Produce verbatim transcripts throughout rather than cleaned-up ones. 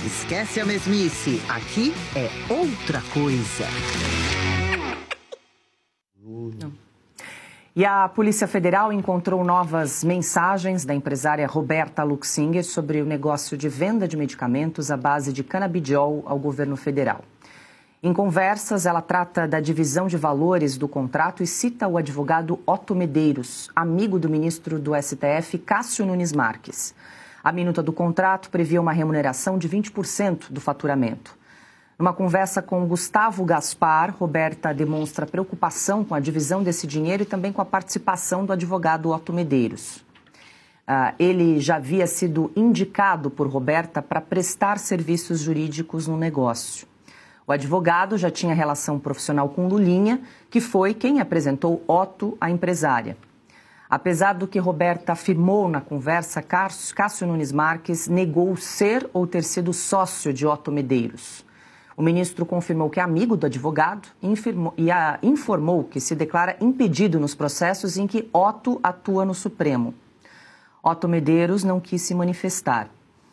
Esquece a mesmice, aqui é outra coisa. Não. E a Polícia Federal encontrou novas mensagens da empresária Roberta Luxinger sobre o negócio de venda de medicamentos à base de canabidiol ao governo federal. Em conversas, ela trata da divisão de valores do contrato e cita o advogado Otto Medeiros, amigo do ministro do S T F, Cássio Nunes Marques. A minuta do contrato previa uma remuneração de vinte por cento do faturamento. Numa conversa com Gustavo Gaspar, Roberta demonstra preocupação com a divisão desse dinheiro e também com a participação do advogado Otto Medeiros. Uh, ele já havia sido indicado por Roberta para prestar serviços jurídicos no negócio. O advogado já tinha relação profissional com Lulinha, que foi quem apresentou Otto à empresária. Apesar do que Roberta afirmou na conversa, Cássio Nunes Marques negou ser ou ter sido sócio de Otto Medeiros. O ministro confirmou que é amigo do advogado e, infirmou, e a, informou que se declara impedido nos processos em que Otto atua no Supremo. Otto Medeiros não quis se manifestar.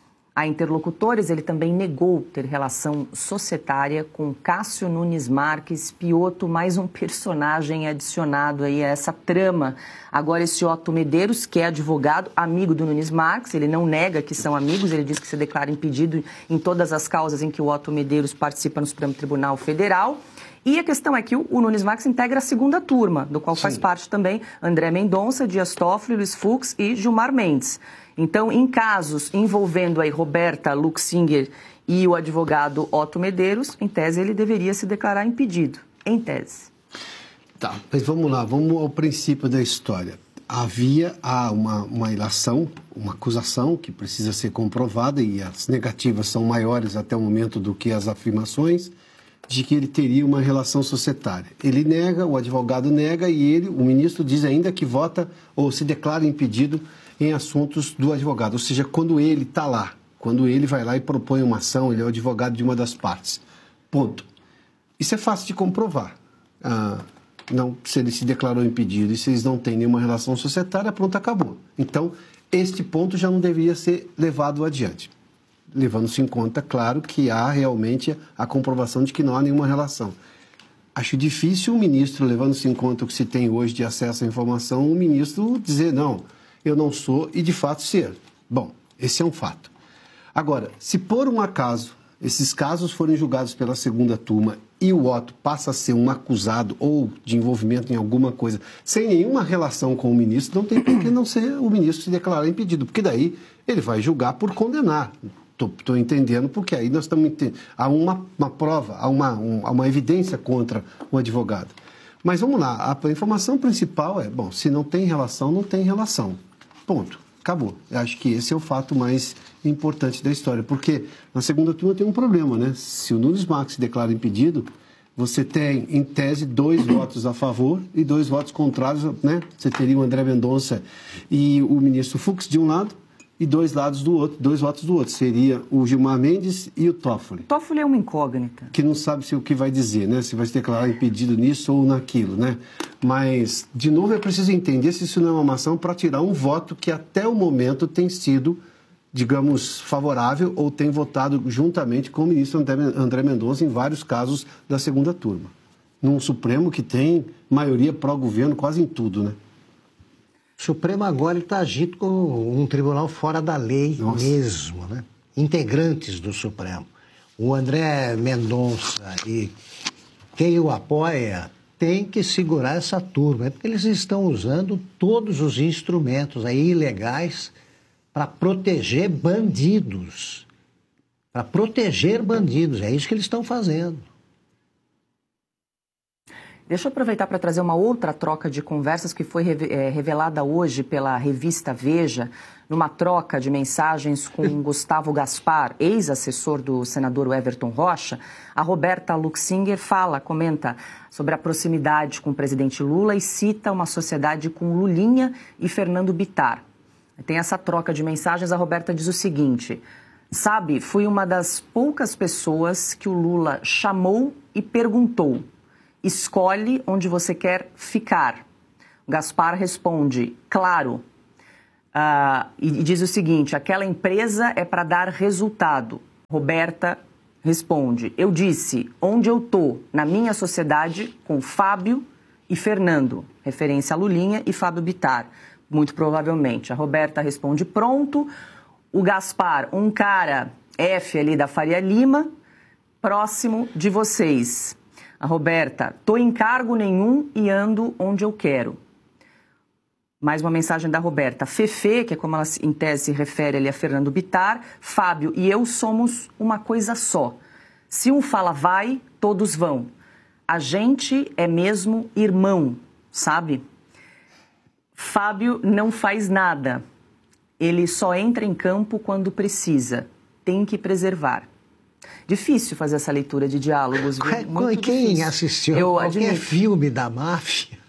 A interlocutores, ele também negou ter relação societária com Cássio Nunes Marques, Piotto, mais um personagem adicionado aí a essa trama. Agora esse Otto Medeiros, que é advogado, amigo do Nunes Marques, ele não nega que são amigos, ele diz que se declara impedido em todas as causas em que o Otto Medeiros participa no Supremo Tribunal Federal. E a questão é que o, o Nunes Marques integra a segunda turma, do qual Sim. faz parte também André Mendonça, Dias Toffoli, Luiz Fux e Gilmar Mendes. Então, em casos envolvendo aí Roberta Luxinger e o advogado Otto Medeiros, em tese ele deveria se declarar impedido, em tese. Tá, mas vamos lá, vamos ao princípio da história. Havia ah, uma, uma ilação, uma acusação que precisa ser comprovada e as negativas são maiores até o momento do que as afirmações, de que ele teria uma relação societária. Ele nega, o advogado nega e ele, o ministro, diz ainda que vota ou se declara impedido em assuntos do advogado. Ou seja, quando ele está lá, quando ele vai lá e propõe uma ação, ele é o advogado de uma das partes. Ponto. Isso é fácil de comprovar. Ah, não, se ele se declarou impedido e se eles não têm nenhuma relação societária, pronto, acabou. Então, este ponto já não deveria ser levado adiante. Levando-se em conta, claro, que há realmente a comprovação de que não há nenhuma relação. Acho difícil o ministro, levando-se em conta o que se tem hoje de acesso à informação, o ministro dizer, não, eu não sou e de fato ser. Bom, esse é um fato. Agora, se por um acaso esses casos forem julgados pela segunda turma e o Otto passa a ser um acusado ou de envolvimento em alguma coisa sem nenhuma relação com o ministro, não tem por que não ser o ministro se declarar impedido, porque daí ele vai julgar por condenar. Estou entendendo, porque aí nós estamos entendendo. Há uma, uma prova, há uma, um, há uma evidência contra o advogado. Mas vamos lá, a informação principal é, bom, se não tem relação, não tem relação. Ponto. Acabou. Eu acho que esse é o fato mais importante da história, porque na segunda turma tem um problema, né? Se o Nunes Marques se declara impedido, você tem, em tese, dois votos a favor e dois votos contrários, né? Você teria o André Mendonça e o ministro Fux de um lado, e dois lados do outro, dois votos do outro. Seria o Gilmar Mendes e o Toffoli. Toffoli é uma incógnita. Que não sabe se o que vai dizer, né? Se vai se declarar impedido nisso ou naquilo, né? Mas, de novo, é preciso entender se isso não é uma ação para tirar um voto que até o momento tem sido, digamos, favorável ou tem votado juntamente com o ministro André Mendonça em vários casos da segunda turma. Num Supremo que tem maioria pró-governo quase em tudo, né? O Supremo agora está agindo como um tribunal fora da lei Nossa. mesmo, né? Integrantes do Supremo. O André Mendonça e quem o apoia tem que segurar essa turma, porque eles estão usando todos os instrumentos aí ilegais para proteger bandidos. Para proteger bandidos, é isso que eles estão fazendo. Deixa eu aproveitar para trazer uma outra troca de conversas que foi revelada hoje pela revista Veja, numa troca de mensagens com Gustavo Gaspar, ex-assessor do senador Everton Rocha. A Roberta Luxinger fala, comenta sobre a proximidade com o presidente Lula e cita uma sociedade com Lulinha e Fernando Bittar. Tem essa troca de mensagens, a Roberta diz o seguinte: sabe, fui uma das poucas pessoas que o Lula chamou e perguntou: escolhe onde você quer ficar. Gaspar responde, claro, uh, e diz o seguinte: aquela empresa é para dar resultado. Roberta responde: eu disse onde eu tô na minha sociedade com Fábio e Fernando, referência a Lulinha e Fábio Bittar, muito provavelmente. A Roberta responde: pronto. O Gaspar, um cara F ali da Faria Lima, próximo de vocês. A Roberta: tô em cargo nenhum e ando onde eu quero. Mais uma mensagem da Roberta: Fefe, que é como ela em tese se refere ali a Fernando Bittar, Fábio e eu somos uma coisa só. Se um fala vai, todos vão. A gente é mesmo irmão, sabe? Fábio não faz nada. Ele só entra em campo quando precisa. Tem que preservar. Difícil fazer essa leitura de diálogos. Muito Quem difícil. assistiu Eu qualquer admito. filme da máfia,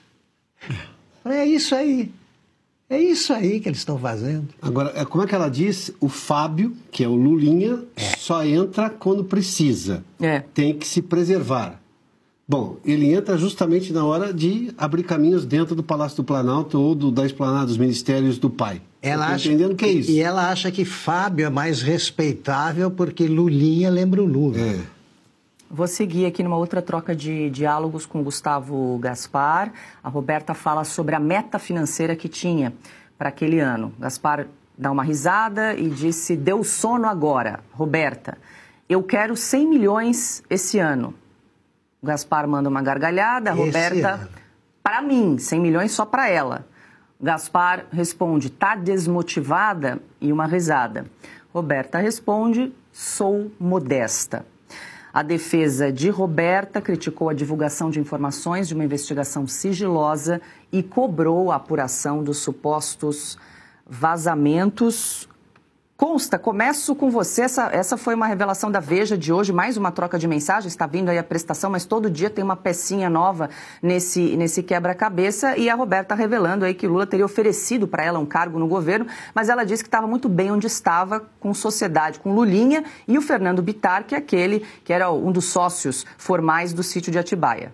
é isso aí. É isso aí que eles estão fazendo. Agora, como é que ela diz? O Fábio, que é o Lulinha, é. só entra quando precisa. É. Tem que se preservar. Bom, ele entra justamente na hora de abrir caminhos dentro do Palácio do Planalto ou do, da esplanada dos ministérios do pai. Ela acha, entendendo que é isso. E ela acha que Fábio é mais respeitável porque Lulinha lembra o Lula. É. Vou seguir aqui numa outra troca de diálogos com Gustavo Gaspar. A Roberta fala sobre a meta financeira que tinha para aquele ano. Gaspar dá uma risada e disse: deu sono agora. Roberta: eu quero cem milhões esse ano. O Gaspar manda uma gargalhada. A Roberta: para mim, cem milhões só para ela. O Gaspar responde: tá desmotivada? E uma risada. Roberta responde: sou modesta. A defesa de Roberta criticou a divulgação de informações de uma investigação sigilosa e cobrou a apuração dos supostos vazamentos. Consta, começo com você, essa, essa foi uma revelação da Veja de hoje, mais uma troca de mensagens, está vindo aí a prestação, mas todo dia tem uma pecinha nova nesse, nesse quebra-cabeça, e a Roberta revelando aí que Lula teria oferecido para ela um cargo no governo, mas ela disse que estava muito bem onde estava, com sociedade, com Lulinha e o Fernando Bittar, que é aquele que era um dos sócios formais do sítio de Atibaia.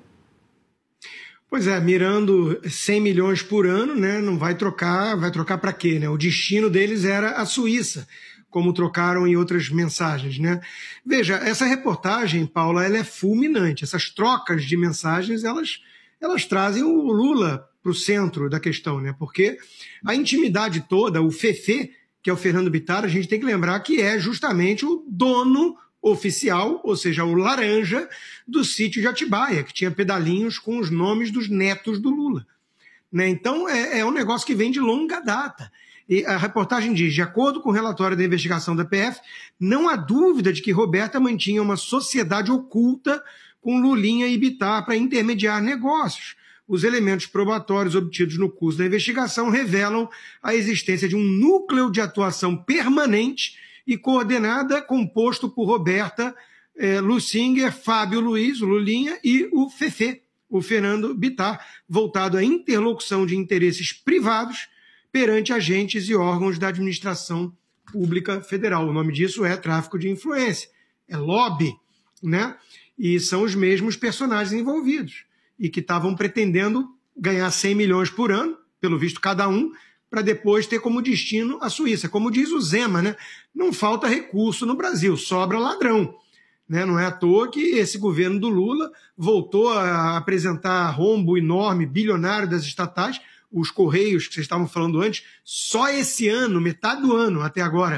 Pois é, mirando cem milhões por ano, né, não vai trocar, vai trocar para quê? Né? O destino deles era a Suíça, como trocaram em outras mensagens. Né? Veja, essa reportagem, Paula, ela é fulminante. Essas trocas de mensagens, elas, elas trazem o Lula para o centro da questão, né? Porque a intimidade toda, o Fefe, que é o Fernando Bittar, a gente tem que lembrar que é justamente o dono oficial, ou seja, o laranja do sítio de Atibaia, que tinha pedalinhos com os nomes dos netos do Lula. Né? Então, é, é um negócio que vem de longa data. E a reportagem diz: de acordo com o relatório da investigação da P F, não há dúvida de que Roberta mantinha uma sociedade oculta com Lulinha e Bittar para intermediar negócios. Os elementos probatórios obtidos no curso da investigação revelam a existência de um núcleo de atuação permanente e coordenada, composto por Roberta eh, Luxinger, Fábio Luiz, o Lulinha, e o Fefe, o Fernando Bittar, voltado à interlocução de interesses privados perante agentes e órgãos da administração pública federal. O nome disso é tráfico de influência, é lobby, né? E são os mesmos personagens envolvidos, e que estavam pretendendo ganhar cem milhões por ano, pelo visto cada um, para depois ter como destino a Suíça. Como diz o Zema, né? Não falta recurso no Brasil, sobra ladrão. Né? Não é à toa que esse governo do Lula voltou a apresentar rombo enorme, bilionário das estatais, os Correios, que vocês estavam falando antes, só esse ano, metade do ano até agora,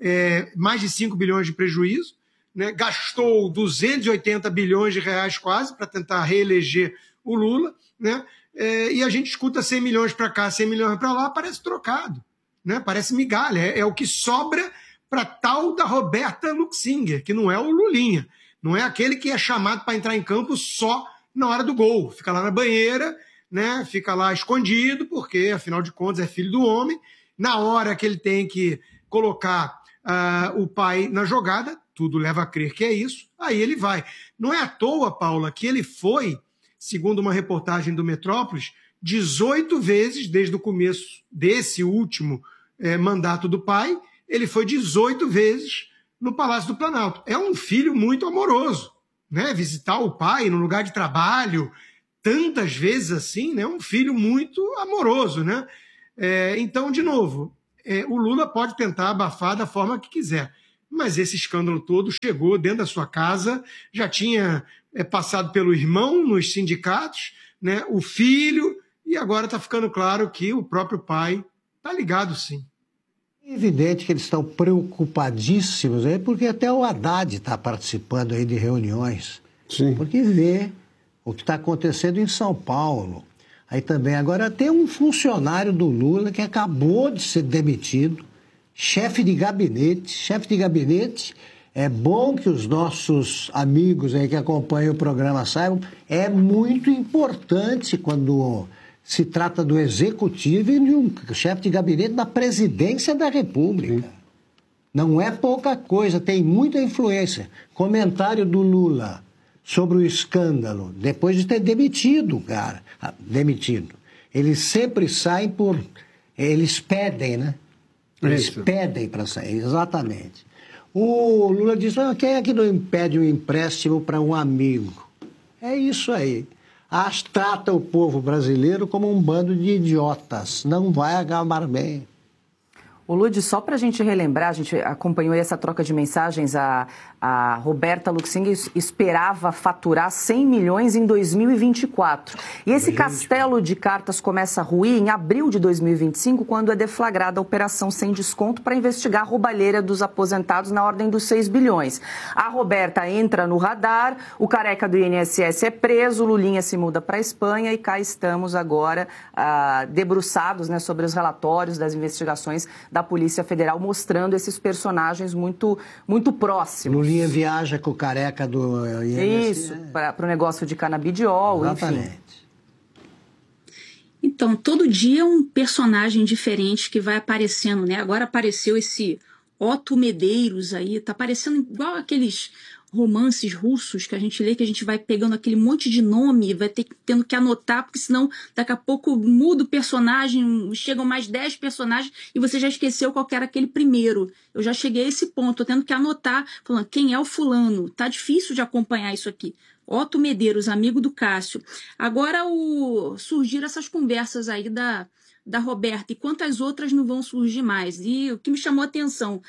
é, mais de cinco bilhões de prejuízo, né? Gastou duzentos e oitenta bilhões de reais quase para tentar reeleger o Lula, né? É, e a gente escuta cem milhões para cá, cem milhões para lá, parece trocado, né? Parece migalha, é, é o que sobra para tal da Roberta Luxinger, que não é o Lulinha, não é aquele que é chamado para entrar em campo só na hora do gol, fica lá na banheira, né? Fica lá escondido, porque afinal de contas é filho do homem, na hora que ele tem que colocar uh, o pai na jogada, tudo leva a crer que é isso, aí ele vai. Não é à toa, Paula, que ele foi, segundo uma reportagem do Metrópolis, dezoito vezes, desde o começo desse último eh, mandato do pai, ele foi dezoito vezes no Palácio do Planalto. É um filho muito amoroso, né? Visitar o pai no lugar de trabalho, tantas vezes assim, né? Um filho muito amoroso, né? É, então, de novo, é, o Lula pode tentar abafar da forma que quiser, mas esse escândalo todo chegou dentro da sua casa, já tinha é, passado pelo irmão nos sindicatos, né, o filho, e agora está ficando claro que o próprio pai está ligado, sim. É evidente que eles estão preocupadíssimos aí, porque até o Haddad está participando aí de reuniões. Sim. Porque vê o que está acontecendo em São Paulo. Aí também, agora tem um funcionário do Lula que acabou de ser demitido, chefe de gabinete, chefe de gabinete. É bom que os nossos amigos aí que acompanham o programa saibam, é muito importante quando se trata do executivo e de um chefe de gabinete da presidência da República. Sim. Não é pouca coisa, tem muita influência. Comentário do Lula sobre o escândalo, depois de ter demitido o cara, demitido. Eles sempre saem por... Eles pedem, né? Eles Isso. pedem para sair, exatamente. O Lula diz, ah, quem é que não impede um empréstimo para um amigo? É isso aí. As trata o povo brasileiro como um bando de idiotas. Não vai acabar bem. O Lud, só para a gente relembrar, a gente acompanhou essa troca de mensagens, a, a Roberta Luxinger esperava faturar cem milhões em dois mil e vinte e quatro. E esse castelo de cartas começa a ruir em abril de dois mil e vinte e cinco, quando é deflagrada a operação sem desconto para investigar a roubalheira dos aposentados na ordem dos seis bilhões. A Roberta entra no radar, o careca do I N S S é preso, o Lulinha se muda para a Espanha e cá estamos agora ah, debruçados, né, sobre os relatórios das investigações da da Polícia Federal, mostrando esses personagens muito, muito próximos. Lulinha viaja com o careca do I N S S. Isso, para o negócio de canabidiol, Exatamente. Enfim. Então, todo dia um personagem diferente que vai aparecendo, né? Agora apareceu esse Otto Medeiros aí, tá parecendo igual aqueles romances russos que a gente lê, que a gente vai pegando aquele monte de nome, vai ter, tendo que anotar, porque senão daqui a pouco muda o personagem, chegam mais dez personagens e você já esqueceu qual era aquele primeiro. Eu já cheguei a esse ponto, tô tendo que anotar, falando quem é o fulano. Tá difícil de acompanhar isso aqui. Otto Medeiros, amigo do Cássio. Agora o, surgiram essas conversas aí da, da Roberta, e quantas outras não vão surgir mais. E o que me chamou a atenção,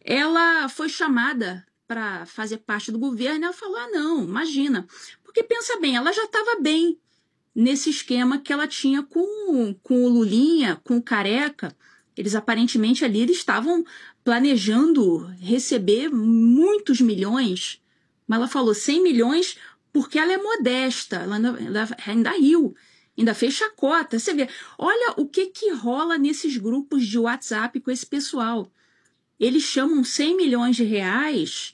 ela foi chamada para fazer parte do governo, ela falou, ah, não, imagina. Porque pensa bem, ela já estava bem nesse esquema que ela tinha com, com o Lulinha, com o Careca. Eles aparentemente ali eles estavam planejando receber muitos milhões, mas ela falou cem milhões porque ela é modesta, ela ainda, ela ainda riu, ainda fez chacota. Você vê, olha o que, que rola nesses grupos de WhatsApp com esse pessoal. Eles chamam cem milhões de reais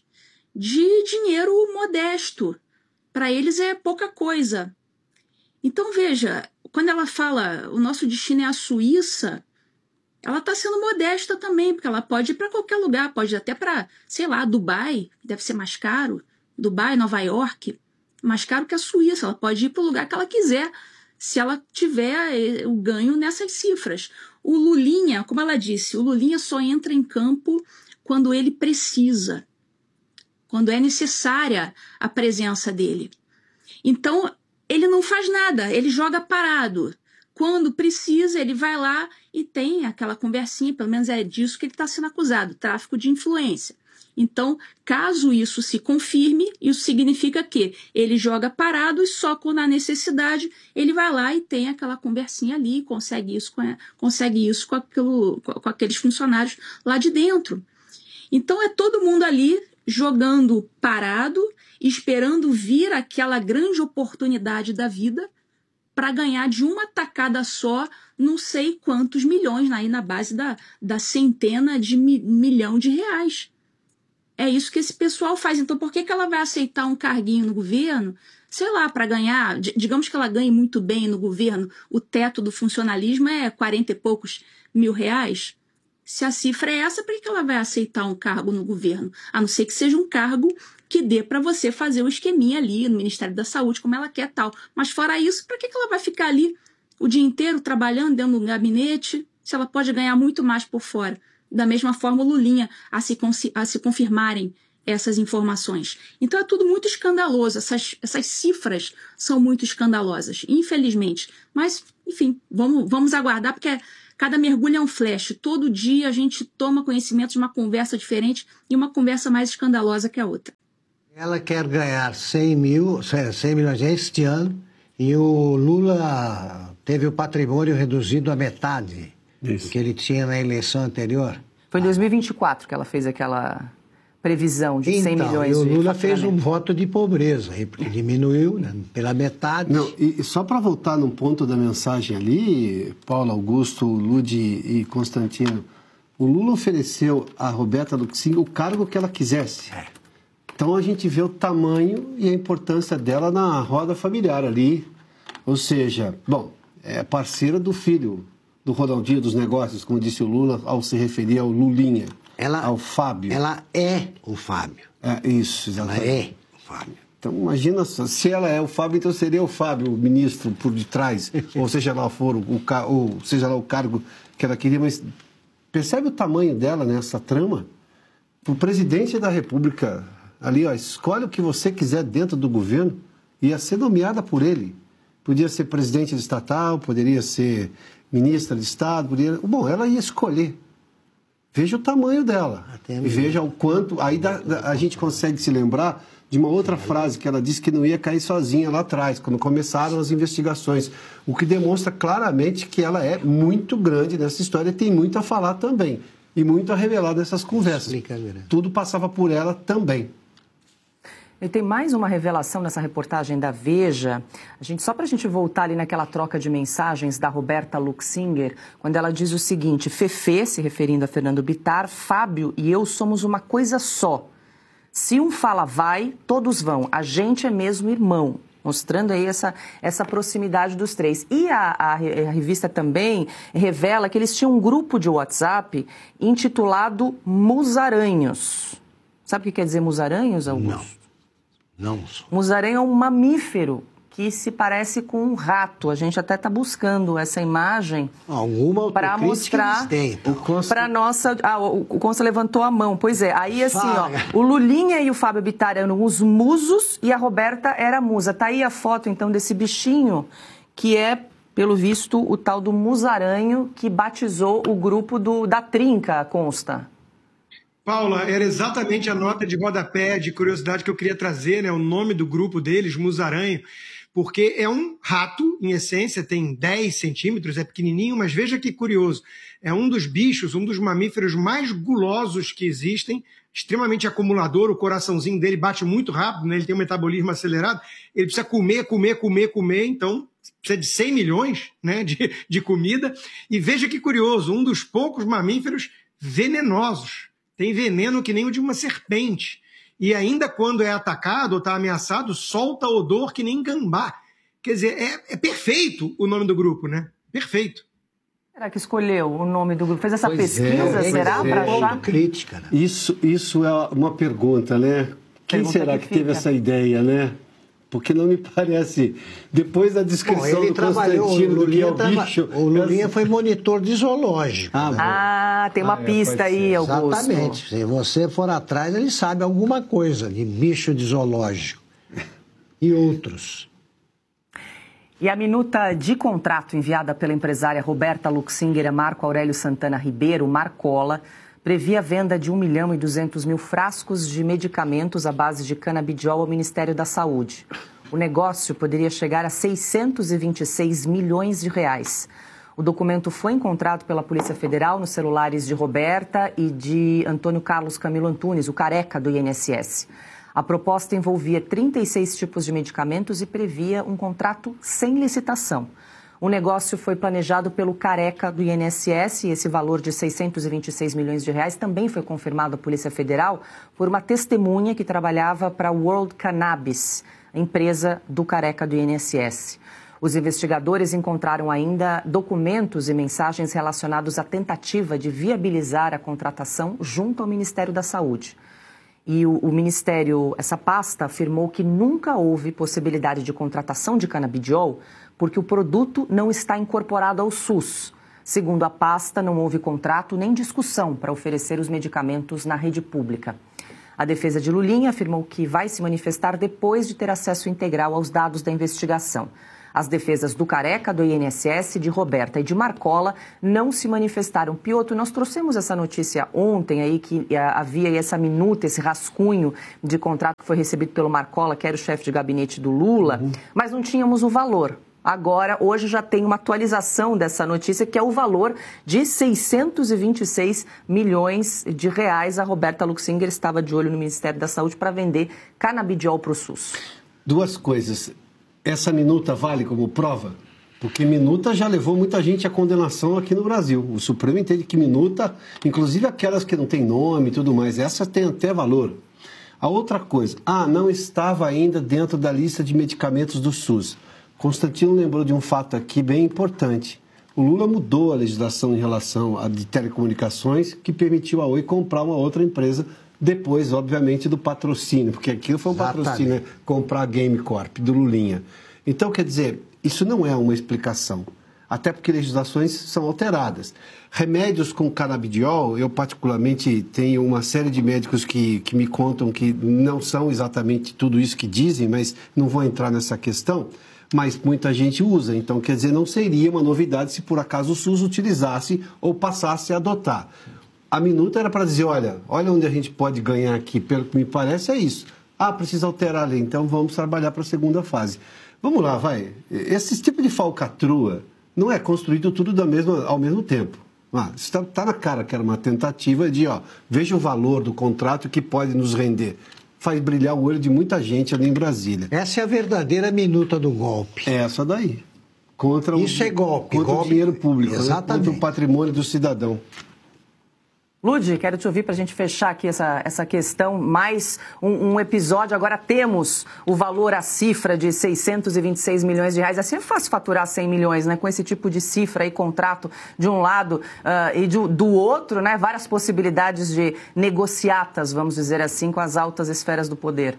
de dinheiro modesto. Para eles é pouca coisa. Então, veja, quando ela fala o nosso destino é a Suíça, ela está sendo modesta também, porque ela pode ir para qualquer lugar, pode ir até para, sei lá, Dubai, deve ser mais caro, Dubai, Nova York, mais caro que a Suíça, ela pode ir para o lugar que ela quiser, se ela tiver o ganho nessas cifras. O Lulinha, como ela disse, o Lulinha só entra em campo quando ele precisa, quando é necessária a presença dele. Então, ele não faz nada, ele joga parado. Quando precisa, ele vai lá e tem aquela conversinha, pelo menos é disso que ele está sendo acusado, tráfico de influência. Então, caso isso se confirme, isso significa que ele joga parado e só quando há necessidade, ele vai lá e tem aquela conversinha ali, consegue isso com, consegue isso com, aquilo, com aqueles funcionários lá de dentro. Então, é todo mundo ali jogando parado, esperando vir aquela grande oportunidade da vida para ganhar de uma tacada só não sei quantos milhões, aí na base da, da centena de mi, milhão de reais. É isso que esse pessoal faz. Então, por que, que ela vai aceitar um carguinho no governo? Sei lá, para ganhar, digamos que ela ganhe muito bem no governo, o teto do funcionalismo é quarenta e poucos mil reais. Se a cifra é essa, por que, que ela vai aceitar um cargo no governo? A não ser que seja um cargo que dê para você fazer o esqueminha ali no Ministério da Saúde, como ela quer tal. Mas fora isso, para que, que ela vai ficar ali o dia inteiro trabalhando dentro do gabinete, se ela pode ganhar muito mais por fora? Da mesma forma, o Lulinha, a se, a se confirmarem essas informações. Então é tudo muito escandaloso, essas, essas cifras são muito escandalosas, infelizmente. Mas, enfim, vamos, vamos aguardar, porque Cada mergulho é um flash. Todo dia a gente toma conhecimento de uma conversa diferente e uma conversa mais escandalosa que a outra. Ela quer ganhar cem mil, cem milhões este ano e o Lula teve o patrimônio reduzido à metade Isso. que ele tinha na eleição anterior. Foi em dois mil e vinte e quatro que ela fez aquela previsão de cem então, milhões de de o Lula fez um voto de pobreza, porque diminuiu, né, pela metade. Não, e só para voltar num ponto da mensagem ali, Paulo, Augusto, Ludi e Constantino, o Lula ofereceu a Roberta Luxemburgo o cargo que ela quisesse. É. Então a gente vê o tamanho e a importância dela na roda familiar ali. Ou seja, bom, é parceira do filho do Ronaldinho dos negócios, como disse o Lula ao se referir ao Lulinha, ela, ao Fábio. Ela é o Fábio. É, isso, exatamente. Ela é o Fábio. Então imagina só, se ela é o Fábio, então seria o Fábio, o ministro por detrás, ou seja lá for o, o, ou seja lá o cargo que ela queria, mas percebe o tamanho dela nessa trama? O presidente da República ali, ó, escolhe o que você quiser dentro do governo, ia ser nomeada por ele. Podia ser presidente de estatal, poderia ser ministra de Estado, poderia... Bom, ela ia escolher. Veja o tamanho dela. E veja o quanto... Aí da, da, a gente consegue se lembrar de uma outra frase que ela disse que não ia cair sozinha lá atrás, quando começaram as investigações. O que demonstra claramente que ela é muito grande nessa história e tem muito a falar também. E muito a revelar nessas conversas. Tudo passava por ela também. E tem mais uma revelação nessa reportagem da Veja. A gente, só para a gente voltar ali naquela troca de mensagens da Roberta Luxinger, quando ela diz o seguinte: Fefe, se referindo a Fernando Bittar, Fábio e eu somos uma coisa só. Se um fala vai, todos vão. A gente é mesmo irmão. Mostrando aí essa, essa proximidade dos três. E a, a, a revista também revela que eles tinham um grupo de WhatsApp intitulado Musaranhos. Sabe o que quer dizer musaranhos, Augusto? Não. Não. Musaranho é um mamífero que se parece com um rato. A gente até está buscando essa imagem para mostrar para nossa... Ah, o, o Consta levantou a mão. Pois é, aí assim, ó, o Lulinha e o Fábio Bittar eram os musos e a Roberta era a musa. Tá aí a foto, então, desse bichinho que é, pelo visto, o tal do musaranho que batizou o grupo do, da Trinca, Consta. Paula, era exatamente a nota de rodapé, de curiosidade que eu queria trazer, né? O nome do grupo deles, Musaranho, porque é um rato, em essência, tem dez centímetros, é pequenininho, mas veja que curioso. É um dos bichos, um dos mamíferos mais gulosos que existem, extremamente acumulador, o coraçãozinho dele bate muito rápido, né? Ele tem um metabolismo acelerado, ele precisa comer, comer, comer, comer, então precisa de cem milhões, né, de, de comida. E veja que curioso, um dos poucos mamíferos venenosos. Tem veneno que nem o de uma serpente. E ainda quando é atacado ou está ameaçado, solta odor que nem gambá. Quer dizer, é, é perfeito o nome do grupo, né? Perfeito. Será que escolheu o nome do grupo? Fez essa pois pesquisa, é, será? É. Para achar? Crítica, né? Isso, isso é uma pergunta, né? Quem Pergunta será que que, teve essa ideia, né? Porque não me parece. Depois da descrição Bom, do Constantino do que é o traba... bicho. O Lulinha foi monitor de zoológico. Ah, né? ah tem uma ah, pista é, aí, Augusto. Exatamente. Se você for atrás, ele sabe alguma coisa de bicho de zoológico. E outros. E a minuta de contrato enviada pela empresária Roberta Luxinger a Marco Aurélio Santana Ribeiro, Marcola, previa a venda de um milhão e duzentos mil frascos de medicamentos à base de canabidiol ao Ministério da Saúde. O negócio poderia chegar a seiscentos e vinte e seis milhões de reais. O documento foi encontrado pela Polícia Federal nos celulares de Roberta e de Antônio Carlos Camilo Antunes, o careca do I N S S. A proposta envolvia trinta e seis tipos de medicamentos e previa um contrato sem licitação. O negócio foi planejado pelo careca do I N S S e esse valor de seiscentos e vinte e seis milhões de reais também foi confirmado à Polícia Federal por uma testemunha que trabalhava para a World Cannabis, a empresa do careca do I N S S. Os investigadores encontraram ainda documentos e mensagens relacionados à tentativa de viabilizar a contratação junto ao Ministério da Saúde. E o, o Ministério, essa pasta, afirmou que nunca houve possibilidade de contratação de canabidiol porque o produto não está incorporado ao SUS. Segundo a pasta, não houve contrato nem discussão para oferecer os medicamentos na rede pública. A defesa de Lulinha afirmou que vai se manifestar depois de ter acesso integral aos dados da investigação. As defesas do Careca, do I N S S, de Roberta e de Marcola não se manifestaram. Piotr, nós trouxemos essa notícia ontem aí que havia essa minuta, esse rascunho de contrato que foi recebido pelo Marcola, que era o chefe de gabinete do Lula, uhum. mas não tínhamos o valor. Agora, hoje já tem uma atualização dessa notícia, que é o valor de seiscentos e vinte e seis milhões de reais. A Roberta Luxinger estava de olho no Ministério da Saúde para vender canabidiol para o SUS. Duas coisas. Essa minuta vale como prova? Porque minuta já levou muita gente à condenação aqui no Brasil. O Supremo entende que minuta, inclusive aquelas que não têm nome e tudo mais, essas têm até valor. A outra coisa, ah, não estava ainda dentro da lista de medicamentos do SUS. Constantino lembrou de um fato aqui bem importante. O Lula mudou a legislação em relação à de telecomunicações, que permitiu a Oi comprar uma outra empresa, depois, obviamente, do patrocínio, porque aquilo foi um Exatamente. patrocínio, né? Comprar a Game Corp, do Lulinha. Então, quer dizer, isso não é uma explicação, até porque legislações são alteradas. Remédios com canabidiol, eu particularmente tenho uma série de médicos que, que me contam que não são exatamente tudo isso que dizem, mas não vou entrar nessa questão. Mas muita gente usa, então quer dizer, não seria uma novidade se por acaso o SUS utilizasse ou passasse a adotar. A minuta era para dizer, olha, olha onde a gente pode ganhar aqui, pelo que me parece é isso. Ah, precisa alterar a lei, então vamos trabalhar para a segunda fase. Vamos lá, vai. Esse tipo de falcatrua não é construído tudo da mesma, ao mesmo tempo. Ah, está tá na cara que era uma tentativa de, ó, veja o valor do contrato que pode nos render. Faz brilhar o olho de muita gente ali em Brasília. Essa é a verdadeira minuta do golpe. É essa daí. Contra Isso o, é golpe. Contra golpe. o dinheiro público, Exatamente. Né? Contra o patrimônio do cidadão. Lud, quero te ouvir para a gente fechar aqui essa, essa questão. Mais um, um episódio. Agora temos o valor, a cifra de seiscentos e vinte e seis milhões de reais. É sempre fácil faturar cem milhões, né? Com esse tipo de cifra e contrato de um lado uh, e de, do outro, né? Várias possibilidades de negociatas, vamos dizer assim, com as altas esferas do poder.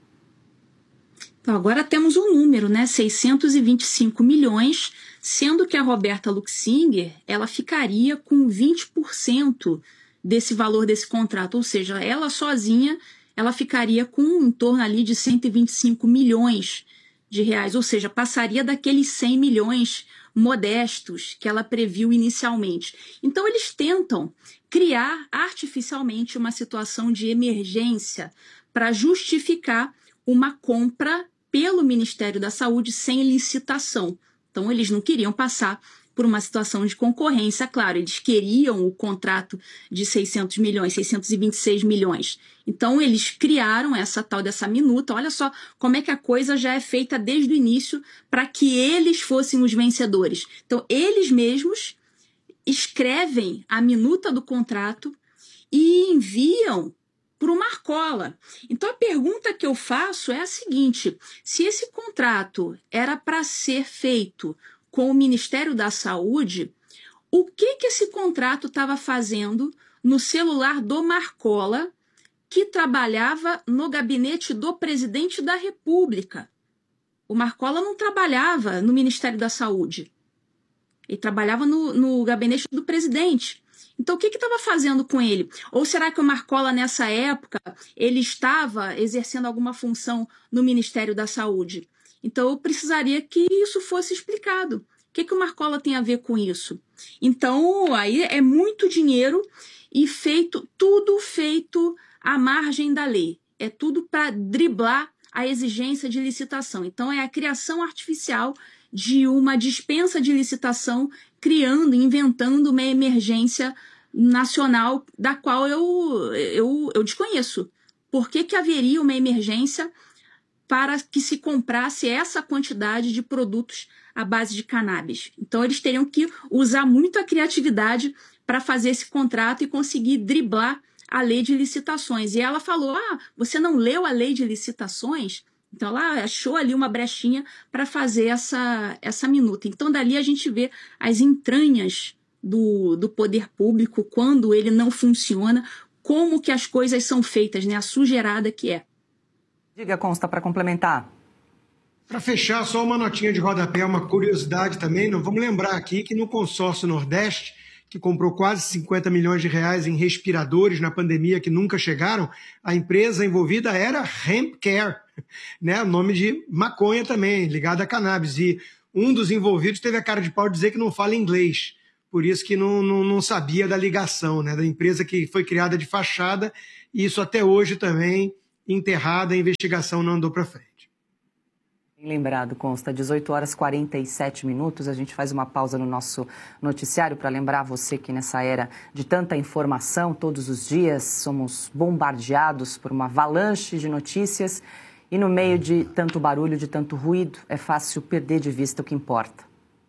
Então, agora temos um número, né? seiscentos e vinte e cinco milhões, sendo que a Roberta Luxinger, ela ficaria com vinte por cento desse valor desse contrato, ou seja, ela sozinha, ela ficaria com em torno ali de cento e vinte e cinco milhões de reais, ou seja, passaria daqueles cem milhões modestos que ela previu inicialmente. Então, eles tentam criar artificialmente uma situação de emergência para justificar uma compra pelo Ministério da Saúde sem licitação. Então, eles não queriam passar por uma situação de concorrência, claro, eles queriam o contrato de seiscentos milhões, seiscentos e vinte e seis milhões. Então, eles criaram essa tal dessa minuta. Olha só como é que a coisa já é feita desde o início para que eles fossem os vencedores. Então, eles mesmos escrevem a minuta do contrato e enviam para o Marcola. Então, a pergunta que eu faço é a seguinte: se esse contrato era para ser feito com o Ministério da Saúde, o que, que esse contrato estava fazendo no celular do Marcola, que trabalhava no gabinete do presidente da República? O Marcola não trabalhava no Ministério da Saúde. Ele trabalhava no, no gabinete do presidente. Então, o que estava fazendo com ele? Ou será que o Marcola, nessa época, ele estava exercendo alguma função no Ministério da Saúde? Então, eu precisaria que isso fosse explicado. O que, que o Marcola tem a ver com isso? Então, aí é muito dinheiro e feito, tudo feito à margem da lei. É tudo para driblar a exigência de licitação. Então, é a criação artificial de uma dispensa de licitação, criando, inventando uma emergência nacional da qual eu, eu, eu desconheço. Por que, que haveria uma emergência para que se comprasse essa quantidade de produtos à base de cannabis? Então, eles teriam que usar muito a criatividade para fazer esse contrato e conseguir driblar a lei de licitações. E ela falou, ah, você não leu a lei de licitações? Então, ela achou ali uma brechinha para fazer essa, essa minuta. Então, dali a gente vê as entranhas do, do poder público, quando ele não funciona, como que as coisas são feitas, né? A sujeirada que é. Diga, Consta, para complementar. Para fechar, só uma notinha de rodapé, uma curiosidade também. Não, vamos lembrar aqui que no consórcio Nordeste, que comprou quase cinquenta milhões de reais em respiradores na pandemia que nunca chegaram, a empresa envolvida era Hemp Care, né? O nome de maconha também, ligada a cannabis. E Um dos envolvidos teve a cara de pau de dizer que não fala inglês, por isso que não, não, não sabia da ligação, né, da empresa que foi criada de fachada, e isso até hoje também enterrada, a investigação não andou para frente. Bem lembrado, Consta, dezoito horas e quarenta e sete minutos, a gente faz uma pausa no nosso noticiário para lembrar você que nessa era de tanta informação, todos os dias somos bombardeados por uma avalanche de notícias e no meio de tanto barulho, de tanto ruído, é fácil perder de vista o que importa.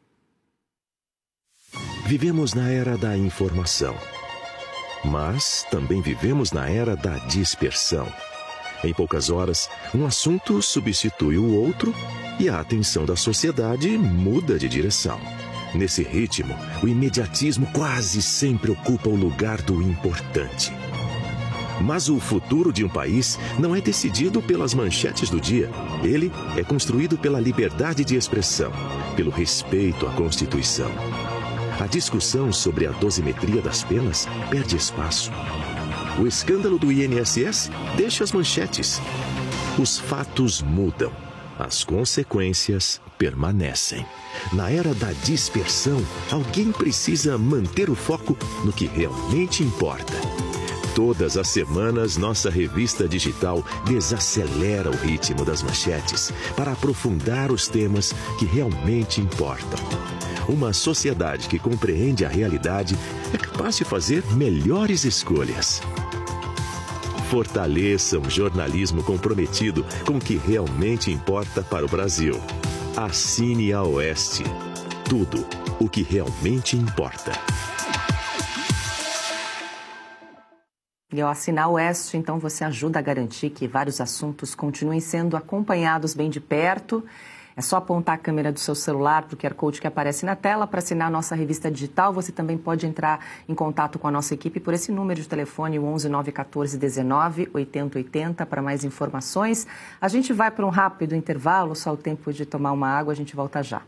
Vivemos na era da informação, mas também vivemos na era da dispersão. Em poucas horas, um assunto substitui o outro e a atenção da sociedade muda de direção. Nesse ritmo, o imediatismo quase sempre ocupa o lugar do importante. Mas o futuro de um país não é decidido pelas manchetes do dia. Ele é construído pela liberdade de expressão, pelo respeito à Constituição. A discussão sobre a dosimetria das penas perde espaço. O escândalo do I N S S deixa as manchetes. Os fatos mudam. As consequências permanecem. Na era da dispersão, alguém precisa manter o foco no que realmente importa. Todas as semanas, nossa revista digital desacelera o ritmo das manchetes para aprofundar os temas que realmente importam. Uma sociedade que compreende a realidade é capaz de fazer melhores escolhas. Fortaleça um jornalismo comprometido com o que realmente importa para o Brasil. Assine a Oeste. Tudo o que realmente importa. E ao assinar o Oeste, então você ajuda a garantir que vários assuntos continuem sendo acompanhados bem de perto. É só apontar a câmera do seu celular para o Q R Code que aparece na tela para assinar a nossa revista digital. Você também pode entrar em contato com a nossa equipe por esse número de telefone, o onze nove um quatro um nove oito zero oito zero, para mais informações. A gente vai para um rápido intervalo, só o tempo de tomar uma água, a gente volta já.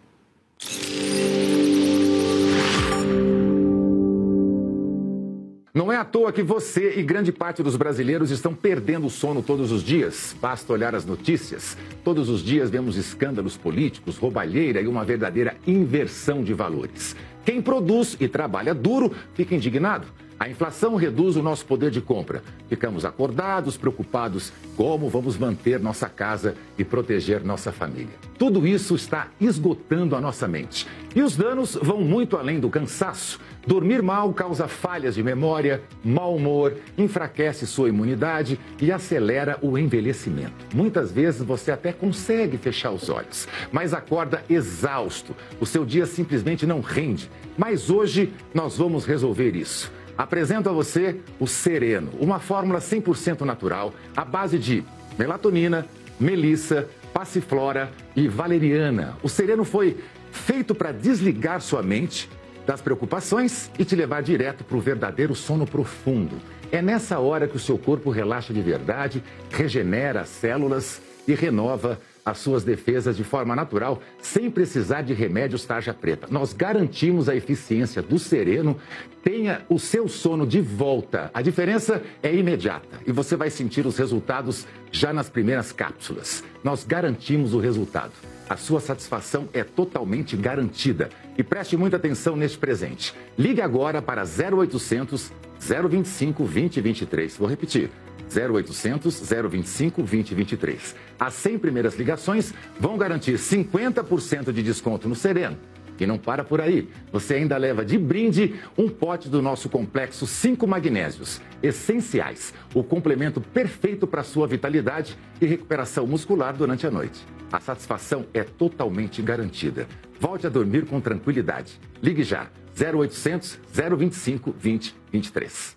Não é à toa que você e grande parte dos brasileiros estão perdendo o sono todos os dias. Basta olhar as notícias. Todos os dias vemos escândalos políticos, roubalheira e uma verdadeira inversão de valores. Quem produz e trabalha duro fica indignado. A inflação reduz o nosso poder de compra. Ficamos acordados, preocupados como vamos manter nossa casa e proteger nossa família. Tudo isso está esgotando a nossa mente. E os danos vão muito além do cansaço. Dormir mal causa falhas de memória, mau humor, enfraquece sua imunidade e acelera o envelhecimento. Muitas vezes você até consegue fechar os olhos, mas acorda exausto. O seu dia simplesmente não rende. Mas hoje nós vamos resolver isso. Apresento a você o Sereno, uma fórmula cem por cento natural, à base de melatonina, melissa, passiflora e valeriana. O Sereno foi feito para desligar sua mente das preocupações e te levar direto para o verdadeiro sono profundo. É nessa hora que o seu corpo relaxa de verdade, regenera as células e renova as suas defesas de forma natural, sem precisar de remédios tarja preta. Nós garantimos a eficiência do Sereno. Tenha o seu sono de volta. A diferença é imediata e você vai sentir os resultados já nas primeiras cápsulas. Nós garantimos o resultado. A sua satisfação é totalmente garantida. E preste muita atenção neste presente. Ligue agora para zero oitocentos, zero vinte e cinco, vinte, vinte e três. Vou repetir. zero oitocentos, zero vinte e cinco, vinte, vinte e três. As cem primeiras ligações vão garantir cinquenta por cento de desconto no Sereno. E não para por aí. Você ainda leva de brinde um pote do nosso complexo cinco magnésios essenciais. O complemento perfeito para sua vitalidade e recuperação muscular durante a noite. A satisfação é totalmente garantida. Volte a dormir com tranquilidade. Ligue já. zero oitocentos, zero vinte e cinco, vinte, vinte e três.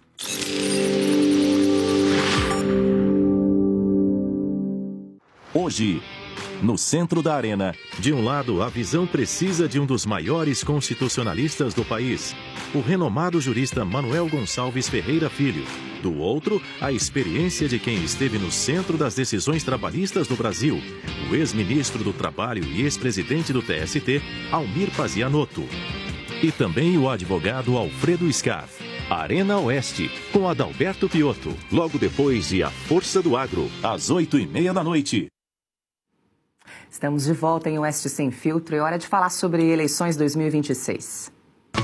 Hoje, no centro da arena, de um lado, a visão precisa de um dos maiores constitucionalistas do país, o renomado jurista Manuel Gonçalves Ferreira Filho. Do outro, a experiência de quem esteve no centro das decisões trabalhistas do Brasil, o ex-ministro do Trabalho e ex-presidente do T S T, Almir Pazianotto. E também o advogado Alfredo Scaff. Arena Oeste, com Adalberto Piotto, logo depois de A Força do Agro, às oito e meia da noite. Estamos de volta em Oeste Sem Filtro e é hora de falar sobre eleições dois mil e vinte e seis.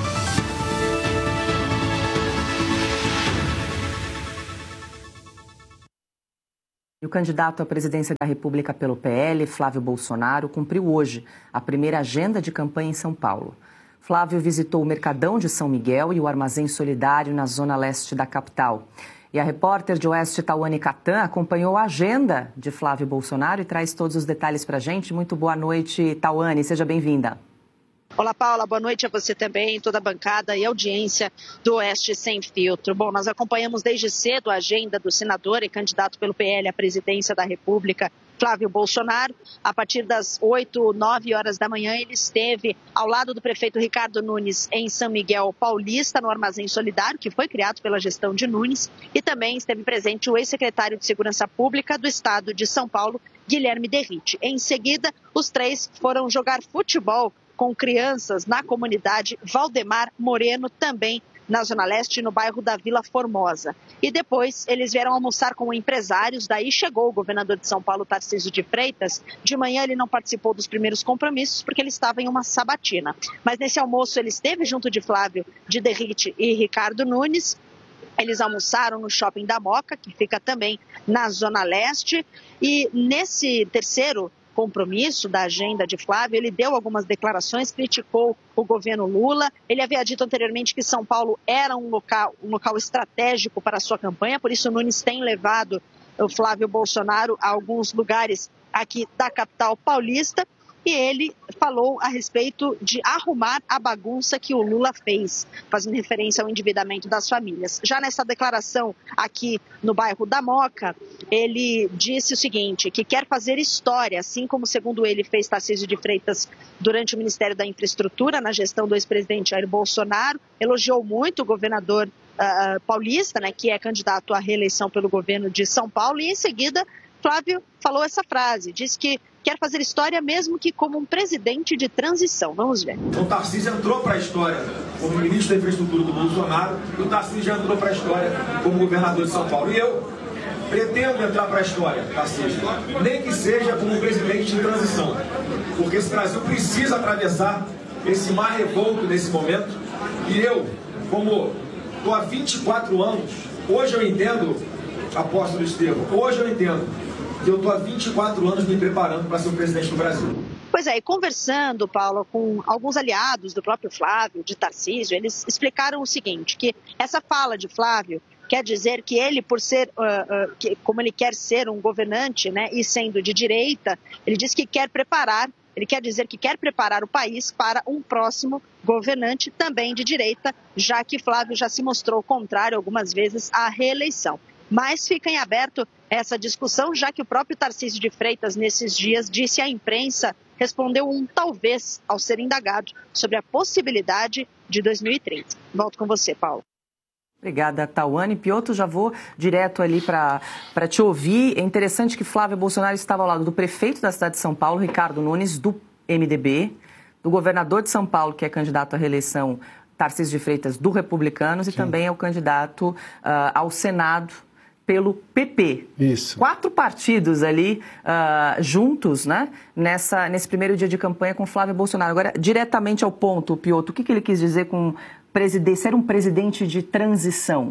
E o candidato à presidência da República pelo P L, Flávio Bolsonaro, cumpriu hoje a primeira agenda de campanha em São Paulo. Flávio visitou o Mercadão de São Miguel e o Armazém Solidário na zona leste da capital. E a repórter de Oeste, Tawane Catan, acompanhou a agenda de Flávio Bolsonaro e traz todos os detalhes para a gente. Muito boa noite, Tawane, seja bem-vinda. Olá, Paula, boa noite a você também, toda a bancada e audiência do Oeste Sem Filtro. Bom, nós acompanhamos desde cedo a agenda do senador e candidato pelo P L à presidência da República, Flávio Bolsonaro. A partir das oito, nove horas da manhã, ele esteve ao lado do prefeito Ricardo Nunes em São Miguel Paulista, no Armazém Solidário, que foi criado pela gestão de Nunes, e também esteve presente o ex-secretário de Segurança Pública do Estado de São Paulo, Guilherme Derrite. Em seguida, os três foram jogar futebol com crianças na comunidade Valdemar Moreno, também na Zona Leste, no bairro da Vila Formosa. E depois eles vieram almoçar com empresários, daí chegou o governador de São Paulo, Tarcísio de Freitas. De manhã ele não participou dos primeiros compromissos porque ele estava em uma sabatina. Mas nesse almoço ele esteve junto de Flávio de Derrite e Ricardo Nunes. Eles almoçaram no Shopping da Moca, que fica também na Zona Leste. E nesse terceiro compromisso da agenda de Flávio, ele deu algumas declarações, criticou o governo Lula. Ele havia dito anteriormente que São Paulo era um local, um local estratégico para a sua campanha, por isso o Nunes tem levado o Flávio Bolsonaro a alguns lugares aqui da capital paulista. E ele falou a respeito de arrumar a bagunça que o Lula fez, fazendo referência ao endividamento das famílias. Já nessa declaração aqui no bairro da Moca, ele disse o seguinte, que quer fazer história, assim como, segundo ele, fez Tarcísio de Freitas durante o Ministério da Infraestrutura, na gestão do ex-presidente Jair Bolsonaro. Elogiou muito o governador uh, paulista, né, que é candidato à reeleição pelo governo de São Paulo, e em seguida Flávio falou essa frase, disse que quer fazer história mesmo que como um presidente de transição. Vamos ver. O Tarcísio entrou para a história como ministro da Infraestrutura do Bolsonaro e o Tarcísio já entrou para a história como governador de São Paulo. E eu pretendo entrar para a história, Tarcísio, nem que seja como presidente de transição, porque esse Brasil precisa atravessar esse mar revolto nesse momento. E eu, como estou há vinte e quatro anos, hoje eu entendo, apóstolo Estevão, hoje eu entendo que eu estou há vinte e quatro anos me preparando para ser o presidente do Brasil. Pois é, e conversando, Paulo, com alguns aliados do próprio Flávio, de Tarcísio, eles explicaram o seguinte, que essa fala de Flávio quer dizer que ele, por ser, uh, uh, que, como ele quer ser um governante, né, e sendo de direita, ele diz que quer preparar, ele quer dizer que quer preparar o país para um próximo governante também de direita, já que Flávio já se mostrou contrário algumas vezes à reeleição. Mas fica em aberto essa discussão, já que o próprio Tarcísio de Freitas, nesses dias, disse à imprensa, respondeu um talvez ao ser indagado sobre a possibilidade de dois mil e trinta. Volto com você, Paulo. Obrigada, Tawane. Piotr, já vou direto ali para te ouvir. É interessante que Flávio Bolsonaro estava ao lado do prefeito da cidade de São Paulo, Ricardo Nunes, do M D B, do governador de São Paulo, que é candidato à reeleição, Tarcísio de Freitas, do Republicanos, e Sim. também é o candidato uh, ao Senado pelo P P. Isso. Quatro partidos ali uh, juntos, né, nessa, nesse primeiro dia de campanha com Flávio Bolsonaro. Agora, diretamente ao ponto, Piotr, o que, que ele quis dizer com ser um presidente de transição?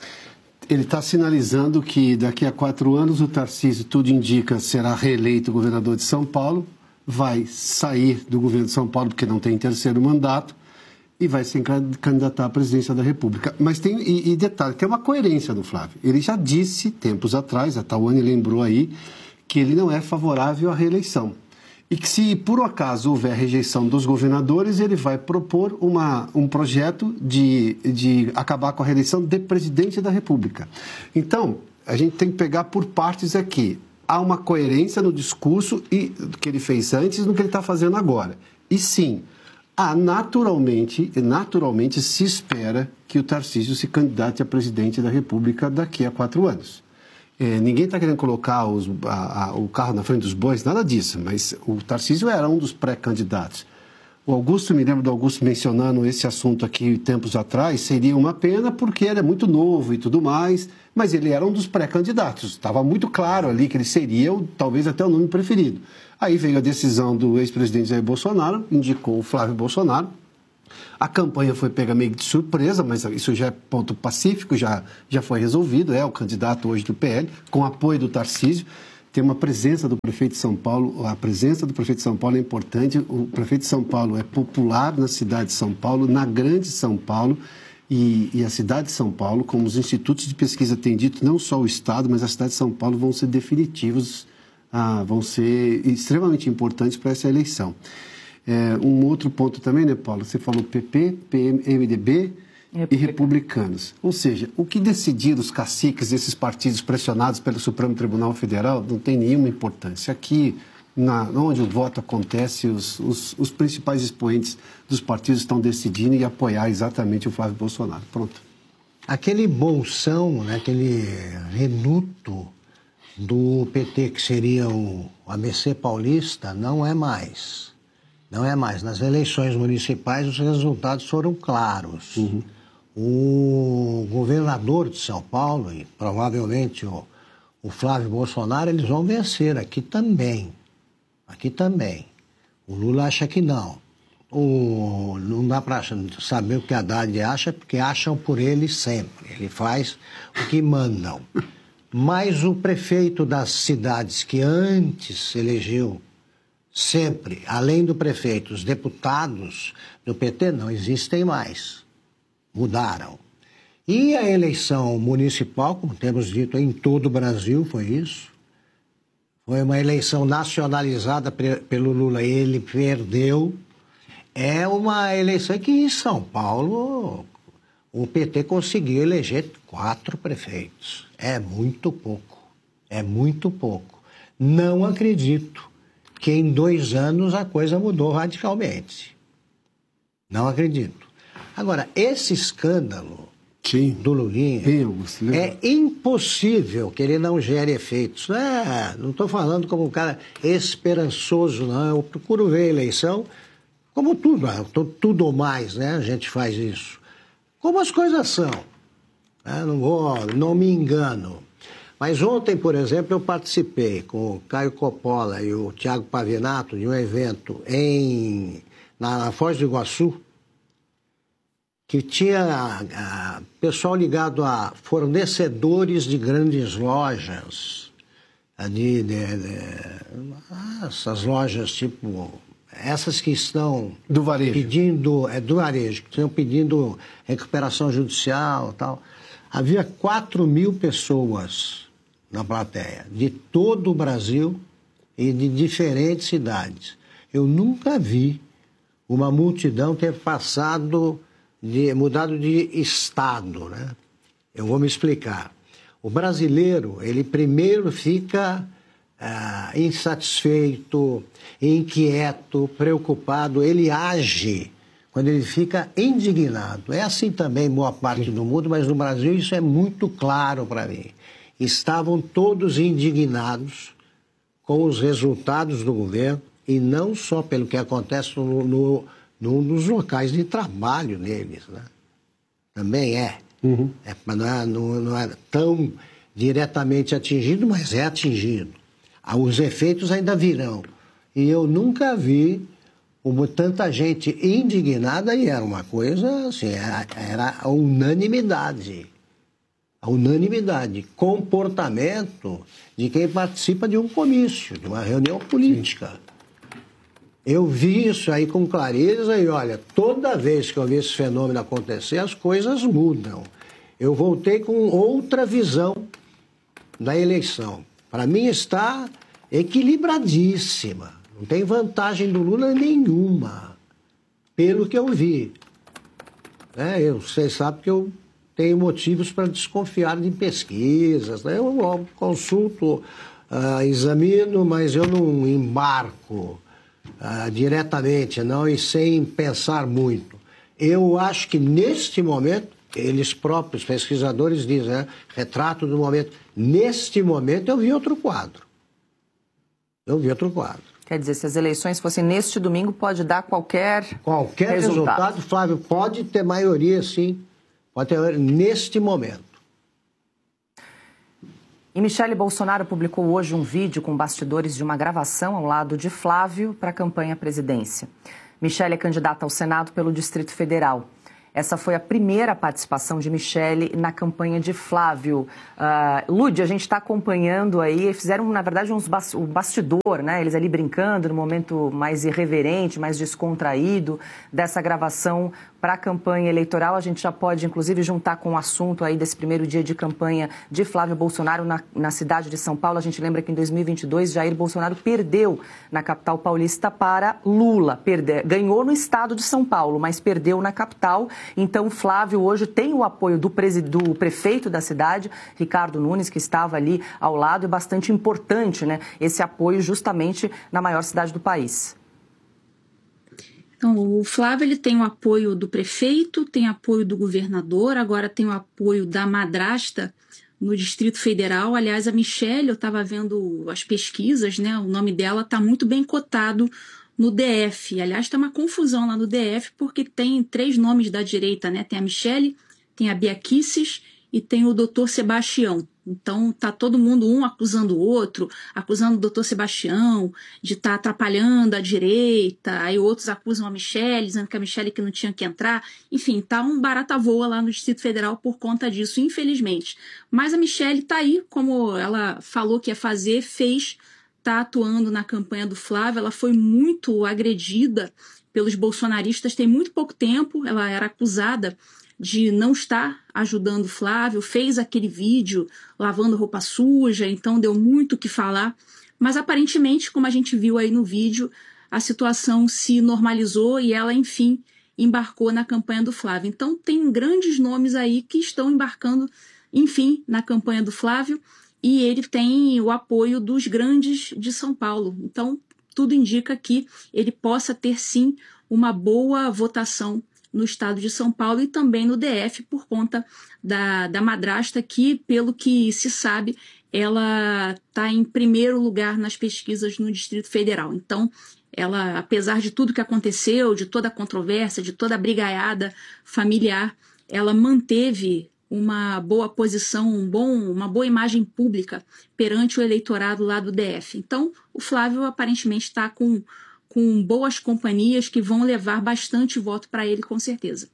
Ele está sinalizando que daqui a quatro anos o Tarcísio, tudo indica, será reeleito governador de São Paulo, vai sair do governo de São Paulo porque não tem terceiro mandato, e vai se candidatar à presidência da República. Mas tem, e, e detalhe, tem uma coerência do Flávio. Ele já disse, tempos atrás, a Tawane lembrou aí, que ele não é favorável à reeleição. E que se, por acaso, houver rejeição dos governadores, ele vai propor uma, um projeto de, de acabar com a reeleição de presidente da República. Então, a gente tem que pegar por partes aqui. Há uma coerência no discurso e, do que ele fez antes no que ele está fazendo agora. E sim, Ah, naturalmente, naturalmente se espera que o Tarcísio se candidate a presidente da República daqui a quatro anos. É, ninguém está querendo colocar os, a, a, o carro na frente dos bois, nada disso, mas o Tarcísio era um dos pré-candidatos. O Augusto, me lembro do Augusto mencionando esse assunto aqui tempos atrás, seria uma pena porque ele é muito novo e tudo mais, mas ele era um dos pré-candidatos. Estava muito claro ali que ele seria, talvez até o nome preferido. Aí veio a decisão do ex-presidente Jair Bolsonaro, indicou o Flávio Bolsonaro. A campanha foi pega meio de surpresa, mas isso já é ponto pacífico, já, já foi resolvido. É o candidato hoje do P L, com apoio do Tarcísio. Tem uma presença do prefeito de São Paulo, a presença do prefeito de São Paulo é importante. O prefeito de São Paulo é popular na cidade de São Paulo, na grande São Paulo, e, e a cidade de São Paulo, como os institutos de pesquisa têm dito, não só o Estado, mas a cidade de São Paulo vão ser definitivos, ah, vão ser extremamente importantes para essa eleição. É, um outro ponto também, né, Paulo? Você falou P P, P M D B e republicanos. Ou seja, o que decidiram os caciques desses partidos pressionados pelo Supremo Tribunal Federal não tem nenhuma importância. Aqui, na, onde o voto acontece, os, os, os principais expoentes dos partidos estão decidindo e apoiar exatamente o Flávio Bolsonaro. Pronto. Aquele bolsão, né, aquele reduto do P T, que seria o A B C paulista, não é mais. Não é mais. Nas eleições municipais, os resultados foram claros. Uhum. O governador de São Paulo e provavelmente o, o Flávio Bolsonaro, eles vão vencer aqui também. Aqui também. O Lula acha que não. O, não dá para saber o que a Haddad acha, porque acham por ele sempre. Ele faz o que mandam. Mas o prefeito das cidades que antes elegeu sempre, além do prefeito, os deputados do P T não existem mais. Mudaram. E a eleição municipal, como temos dito em todo o Brasil, foi isso. Foi uma eleição nacionalizada pelo Lula e ele perdeu. É uma eleição que em São Paulo o P T conseguiu eleger quatro prefeitos. É muito pouco. É muito pouco. Não acredito que em dois anos a coisa mudou radicalmente. Não acredito. Agora, esse escândalo Sim. do Lulinha, Sim, é impossível que ele não gere efeitos. É, não estou falando como um cara esperançoso, não. Eu procuro ver a eleição como tudo, tudo ou mais, né? A gente faz isso. Como as coisas são. Né? Não vou, não me engano. Mas ontem, por exemplo, eu participei com o Caio Coppola e o Tiago Pavinato de um evento em, na, na Foz do Iguaçu, que tinha a, a, pessoal ligado a fornecedores de grandes lojas, de, de, de, essas lojas tipo, essas que estão do varejo. pedindo, é do varejo, que estão pedindo recuperação judicial e tal. Havia quatro mil pessoas na plateia, de todo o Brasil e de diferentes cidades. Eu nunca vi uma multidão ter passado, de, mudado de estado, né? Eu vou me explicar. O brasileiro, ele primeiro fica ah, insatisfeito, inquieto, preocupado, ele age quando ele fica indignado. É assim também em boa parte do mundo, mas no Brasil isso é muito claro para mim. Estavam todos indignados com os resultados do governo e não só pelo que acontece no, no, no, nos locais de trabalho deles, né? Também é. Uhum. é não, é não, não é tão diretamente atingido, mas é atingido. Os efeitos ainda virão. E eu nunca vi como tanta gente indignada, e era uma coisa assim, era, era a unanimidade. A unanimidade, comportamento de quem participa de um comício, de uma reunião política. Sim. Eu vi isso aí com clareza e, olha, toda vez que eu vi esse fenômeno acontecer, as coisas mudam. Eu voltei com outra visão da eleição. Para mim está equilibradíssima. Não tem vantagem do Lula nenhuma, pelo que eu vi. É, eu, vocês sabem que eu tenho motivos para desconfiar de pesquisas, né? Eu, eu consulto, uh, examino, mas eu não embarco uh, diretamente, não, e sem pensar muito. Eu acho que neste momento, eles próprios, pesquisadores dizem, né? Retrato do momento. Neste momento eu vi outro quadro. Eu vi outro quadro. Quer dizer, se as eleições fossem neste domingo, pode dar qualquer Qualquer resultado. resultado, Flávio, pode ter maioria, sim. Pode ter maioria neste momento. E Michele Bolsonaro publicou hoje um vídeo com bastidores de uma gravação ao lado de Flávio para a campanha à presidência. Michele é candidata ao Senado pelo Distrito Federal. Essa foi a primeira participação de Michele na campanha de Flávio. Uh, Lud, a gente está acompanhando aí, fizeram, na verdade, uns bas- um bastidor, né? Eles ali brincando no momento mais irreverente, mais descontraído dessa gravação para a campanha eleitoral. A gente já pode, inclusive, juntar com o assunto aí desse primeiro dia de campanha de Flávio Bolsonaro na, na cidade de São Paulo. A gente lembra que em dois mil e vinte e dois, Jair Bolsonaro perdeu na capital paulista para Lula. Perde... Ganhou no estado de São Paulo, mas perdeu na capital. Então, Flávio hoje tem o apoio do, presi... do prefeito da cidade, Ricardo Nunes, que estava ali ao lado. É bastante importante, né, esse apoio justamente na maior cidade do país. Então, o Flávio ele tem o apoio do prefeito, tem apoio do governador, agora tem o apoio da madrasta no Distrito Federal. Aliás, a Michele, eu estava vendo as pesquisas, né? O nome dela está muito bem cotado no D F. Aliás, tem uma confusão lá no D F, porque tem três nomes da direita, né? Tem a Michele, tem a Bia Kicis e tem o doutor Sebastião. Então, tá todo mundo um acusando o outro, acusando o doutor Sebastião de estar tá atrapalhando a direita, aí outros acusam a Michele, dizendo que a Michele que não tinha que entrar. Enfim, tá um barata voa lá no Distrito Federal por conta disso, infelizmente. Mas a Michele tá aí, como ela falou que ia fazer, fez, tá atuando na campanha do Flávio. Ela foi muito agredida pelos bolsonaristas tem muito pouco tempo, ela era acusada de não estar ajudando o Flávio, fez aquele vídeo lavando roupa suja, então deu muito o que falar, mas aparentemente, como a gente viu aí no vídeo, a situação se normalizou e ela, enfim, embarcou na campanha do Flávio. Então tem grandes nomes aí que estão embarcando, enfim, na campanha do Flávio, e ele tem o apoio dos grandes de São Paulo. Então tudo indica que ele possa ter, sim, uma boa votação no estado de São Paulo e também no D F, por conta da, da madrasta, que, pelo que se sabe, ela está em primeiro lugar nas pesquisas no Distrito Federal. Então, ela, apesar de tudo que aconteceu, de toda a controvérsia, de toda a brigaiada familiar, ela manteve uma boa posição, um bom, uma boa imagem pública perante o eleitorado lá do D F. Então, o Flávio aparentemente está com com boas companhias que vão levar bastante voto para ele, com certeza.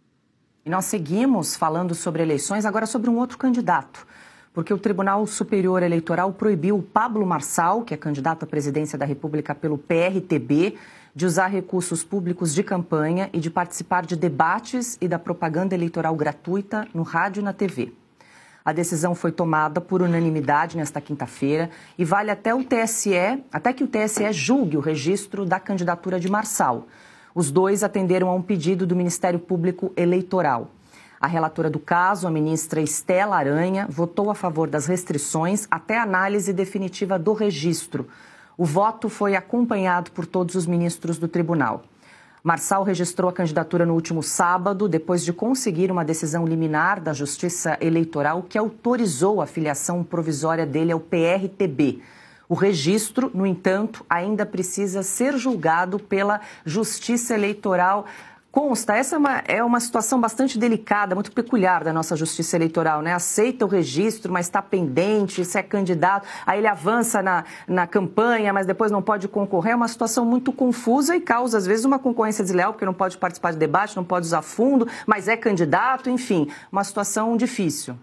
E nós seguimos falando sobre eleições, agora sobre um outro candidato, porque o Tribunal Superior Eleitoral proibiu o Pablo Marçal, que é candidato à presidência da República pelo P R T B, de usar recursos públicos de campanha e de participar de debates e da propaganda eleitoral gratuita no rádio e na T V. A decisão foi tomada por unanimidade nesta quinta-feira e vale até o T S E, até que o T S E julgue o registro da candidatura de Marçal. Os dois atenderam a um pedido do Ministério Público Eleitoral. A relatora do caso, a ministra Estela Aranha, votou a favor das restrições até a análise definitiva do registro. O voto foi acompanhado por todos os ministros do tribunal. Marçal registrou a candidatura no último sábado, depois de conseguir uma decisão liminar da Justiça Eleitoral que autorizou a filiação provisória dele ao P R T B. O registro, no entanto, ainda precisa ser julgado pela Justiça Eleitoral. Consta, essa é uma, é uma situação bastante delicada, muito peculiar da nossa Justiça Eleitoral, né? Aceita o registro, mas está pendente, se é candidato, aí ele avança na, na campanha, mas depois não pode concorrer. É uma situação muito confusa e causa, às vezes, uma concorrência desleal, porque não pode participar de debate, não pode usar fundo, mas é candidato, enfim, uma situação difícil.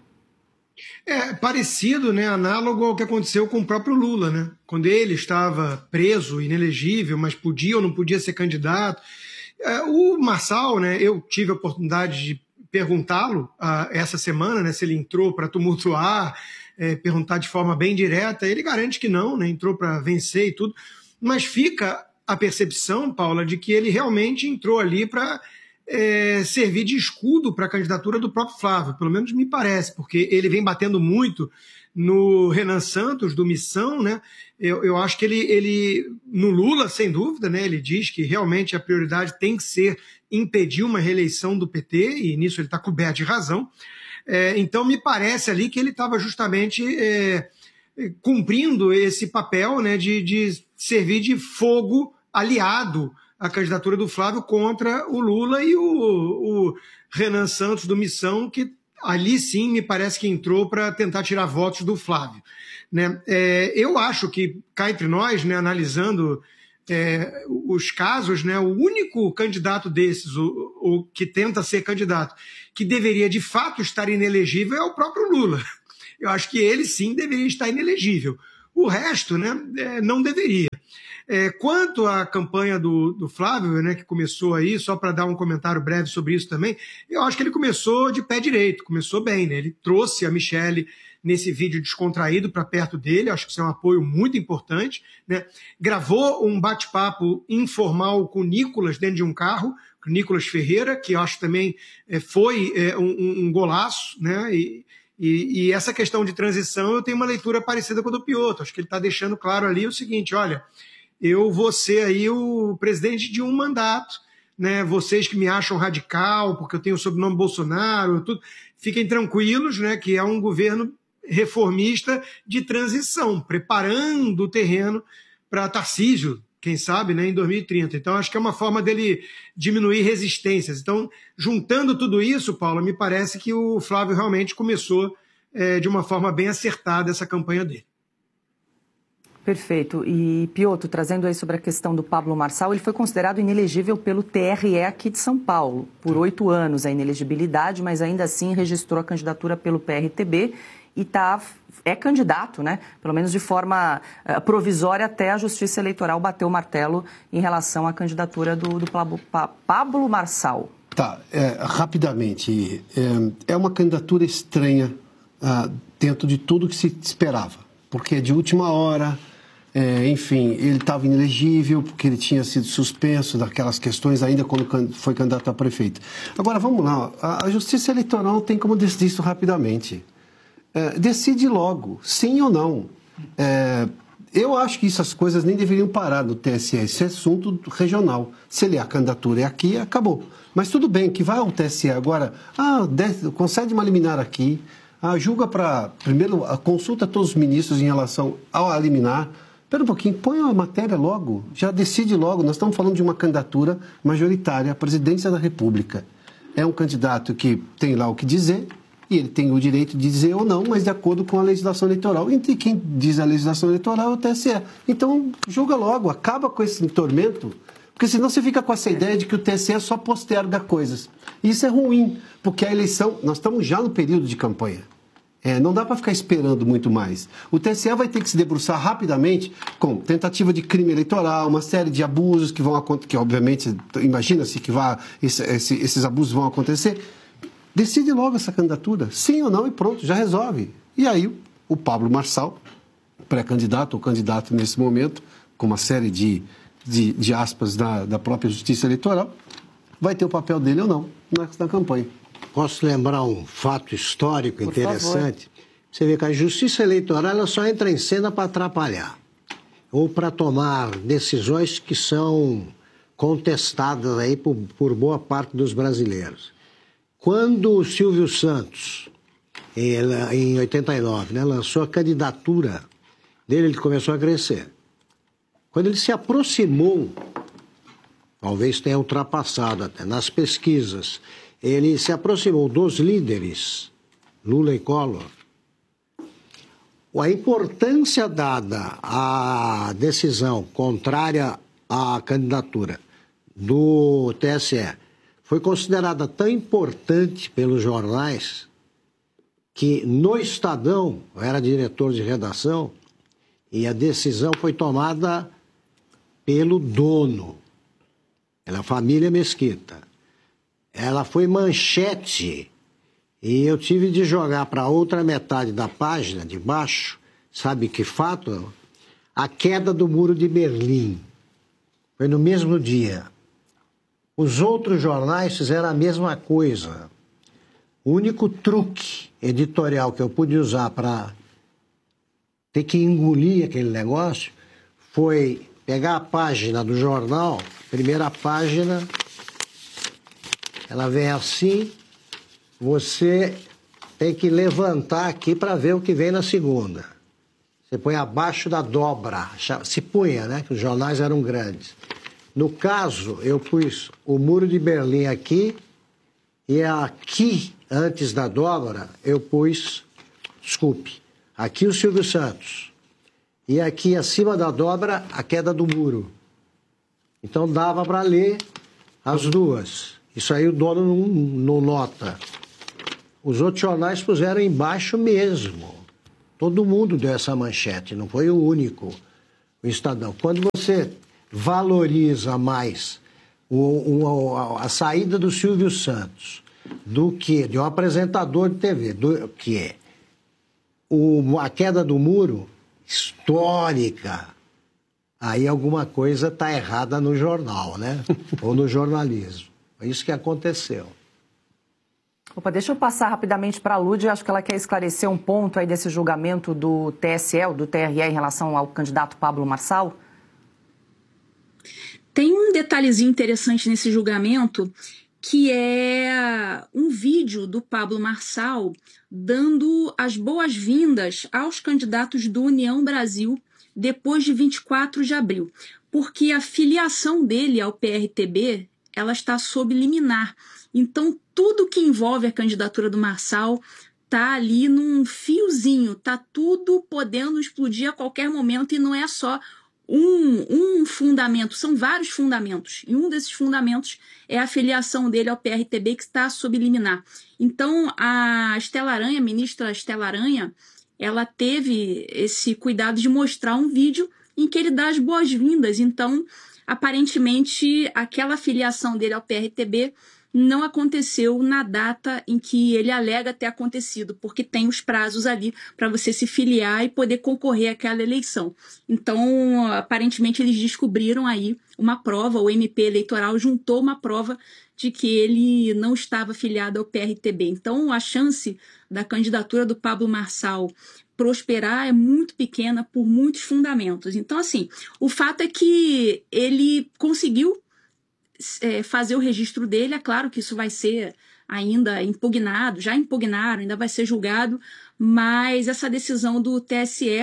É parecido, né, análogo ao que aconteceu com o próprio Lula, né? Quando ele estava preso, inelegível, mas podia ou não podia ser candidato. O Marçal, né, eu tive a oportunidade de perguntá-lo uh, essa semana, né, se ele entrou para tumultuar, é, perguntar de forma bem direta. Ele garante que não, né, entrou para vencer e tudo, mas fica a percepção, Paula, de que ele realmente entrou ali para é, servir de escudo para a candidatura do próprio Flávio, pelo menos me parece, porque ele vem batendo muito no Renan Santos, do Missão, né? Eu, eu acho que ele, ele, no Lula, sem dúvida, né? Ele diz que realmente a prioridade tem que ser impedir uma reeleição do P T, e nisso ele está coberto de razão. É, então, me parece ali que ele estava justamente é, cumprindo esse papel, né, de, de servir de fogo aliado à candidatura do Flávio contra o Lula e o, o Renan Santos do Missão, que ali sim me parece que entrou para tentar tirar votos do Flávio. Né? É, eu acho que, cá entre nós, né, analisando é, os casos, né, o único candidato desses, o, o que tenta ser candidato, que deveria de fato estar inelegível é o próprio Lula. Eu acho que ele sim deveria estar inelegível. O resto, né, é, não deveria. É, quanto à campanha do, do Flávio, né, que começou aí, só para dar um comentário breve sobre isso também, eu acho que ele começou de pé direito, começou bem, né? Ele trouxe a Michelle nesse vídeo descontraído para perto dele, acho que isso é um apoio muito importante, né? Gravou um bate-papo informal com o Nicolas dentro de um carro, com o Nicolas Ferreira, que eu acho também é, foi é, um, um golaço, né? E, e, e essa questão de transição eu tenho uma leitura parecida com a do Piotr, acho que ele está deixando claro ali o seguinte, olha, eu vou ser aí o presidente de um mandato, né? Vocês que me acham radical, porque eu tenho o sobrenome Bolsonaro, tudo, fiquem tranquilos, né? Que é um governo reformista de transição, preparando o terreno para Tarcísio, quem sabe, né, em dois mil e trinta. Então, acho que é uma forma dele diminuir resistências. Então, juntando tudo isso, Paula, me parece que o Flávio realmente começou é, de uma forma bem acertada essa campanha dele. Perfeito. E, Piotr, trazendo aí sobre a questão do Pablo Marçal, ele foi considerado inelegível pelo T R E aqui de São Paulo. Por oito anos a inelegibilidade, mas ainda assim registrou a candidatura pelo P R T B e tá, é candidato, né? Pelo menos de forma uh, provisória, até a Justiça Eleitoral bateu o martelo em relação à candidatura do, do Pablo, pa, Pablo Marçal. Tá, é, rapidamente, é, é uma candidatura estranha uh, dentro de tudo que se esperava, porque é de última hora. É, enfim, ele estava inelegível porque ele tinha sido suspenso daquelas questões ainda quando foi candidato a prefeito. Agora, vamos lá, a, a Justiça Eleitoral tem como decidir isso rapidamente. É, decide logo, sim ou não. É, eu acho que essas coisas nem deveriam parar no T S E, isso é assunto regional. Se ele é a candidatura é aqui, acabou. Mas tudo bem, que vai ao T S E agora, ah, desce, concede uma liminar aqui, ah, julga para, primeiro, consulta todos os ministros em relação ao liminar. Espera um pouquinho, põe a matéria logo, já decide logo. Nós estamos falando de uma candidatura majoritária à presidência da República. É um candidato que tem lá o que dizer, e ele tem o direito de dizer ou não, mas de acordo com a legislação eleitoral. E quem diz a legislação eleitoral é o T S E. Então, julga logo, acaba com esse tormento, porque senão você fica com essa ideia de que o T S E só posterga coisas. E isso é ruim, porque a eleição, nós estamos já no período de campanha. É, não dá para ficar esperando muito mais. O T S E vai ter que se debruçar rapidamente com tentativa de crime eleitoral, uma série de abusos que vão acontecer, que obviamente, imagina-se que vá, esse, esse, esses abusos vão acontecer. Decide logo essa candidatura, sim ou não, e pronto, já resolve. E aí o Pablo Marçal, pré-candidato ou candidato nesse momento, com uma série de, de, de aspas da, da própria Justiça Eleitoral, vai ter o papel dele ou não na, na campanha. Posso lembrar um fato histórico Por interessante? Favor. Você vê que a Justiça Eleitoral ela só entra em cena para atrapalhar ou para tomar decisões que são contestadas aí por, por boa parte dos brasileiros. Quando o Silvio Santos, ele, em oitenta e nove, né, lançou a candidatura dele, ele começou a crescer. Quando ele se aproximou, talvez tenha ultrapassado até nas pesquisas, ele se aproximou dos líderes, Lula e Collor. A importância dada à decisão contrária à candidatura do T S E foi considerada tão importante pelos jornais que no Estadão, eu era diretor de redação, e a decisão foi tomada pelo dono, pela família Mesquita. Ela foi manchete e eu tive de jogar para outra metade da página, de baixo, sabe que fato? A queda do Muro de Berlim. Foi no mesmo dia. Os outros jornais fizeram a mesma coisa. O único truque editorial que eu pude usar para ter que engolir aquele negócio foi pegar a página do jornal, primeira página, ela vem assim, você tem que levantar aqui para ver o que vem na segunda. Você põe abaixo da dobra. Se punha, né? Que os jornais eram grandes. No caso, eu pus o Muro de Berlim aqui e aqui, antes da dobra, eu pus, desculpe, aqui o Silvio Santos. E aqui, acima da dobra, a queda do muro. Então, dava para ler as duas. Isso aí o dono não, não nota. Os outros jornais puseram embaixo mesmo. Todo mundo deu essa manchete, não foi o único, o Estadão. Quando você valoriza mais o, o, a, a saída do Silvio Santos do que de um apresentador de T V, do que é o, a queda do muro histórica, aí alguma coisa está errada no jornal, né? Ou no jornalismo. É isso que aconteceu. Opa, deixa eu passar rapidamente para a Lúdia. Acho que ela quer esclarecer um ponto aí desse julgamento do T S E, do T R E, em relação ao candidato Pablo Marçal. Tem um detalhezinho interessante nesse julgamento, que é um vídeo do Pablo Marçal dando as boas-vindas aos candidatos do União Brasil depois de vinte e quatro de abril, porque a filiação dele ao P R T B, ela está sob liminar. Então, tudo que envolve a candidatura do Marçal tá ali num fiozinho, tá tudo podendo explodir a qualquer momento, e não é só um, um fundamento, são vários fundamentos, e um desses fundamentos é a filiação dele ao P R T B, que está sob liminar. Então, a Estela Aranha, a ministra Estela Aranha, ela teve esse cuidado de mostrar um vídeo em que ele dá as boas-vindas. Então, aparentemente, aquela filiação dele ao P R T B não aconteceu na data em que ele alega ter acontecido, porque tem os prazos ali para você se filiar e poder concorrer àquela eleição. Então, aparentemente, eles descobriram aí uma prova, o M P eleitoral juntou uma prova de que ele não estava filiado ao P R T B. Então, a chance da candidatura do Pablo Marçal prosperar é muito pequena por muitos fundamentos. Então, assim, o fato é que ele conseguiu É, fazer o registro dele. É claro que isso vai ser ainda impugnado, já impugnaram, ainda vai ser julgado, mas essa decisão do T S E,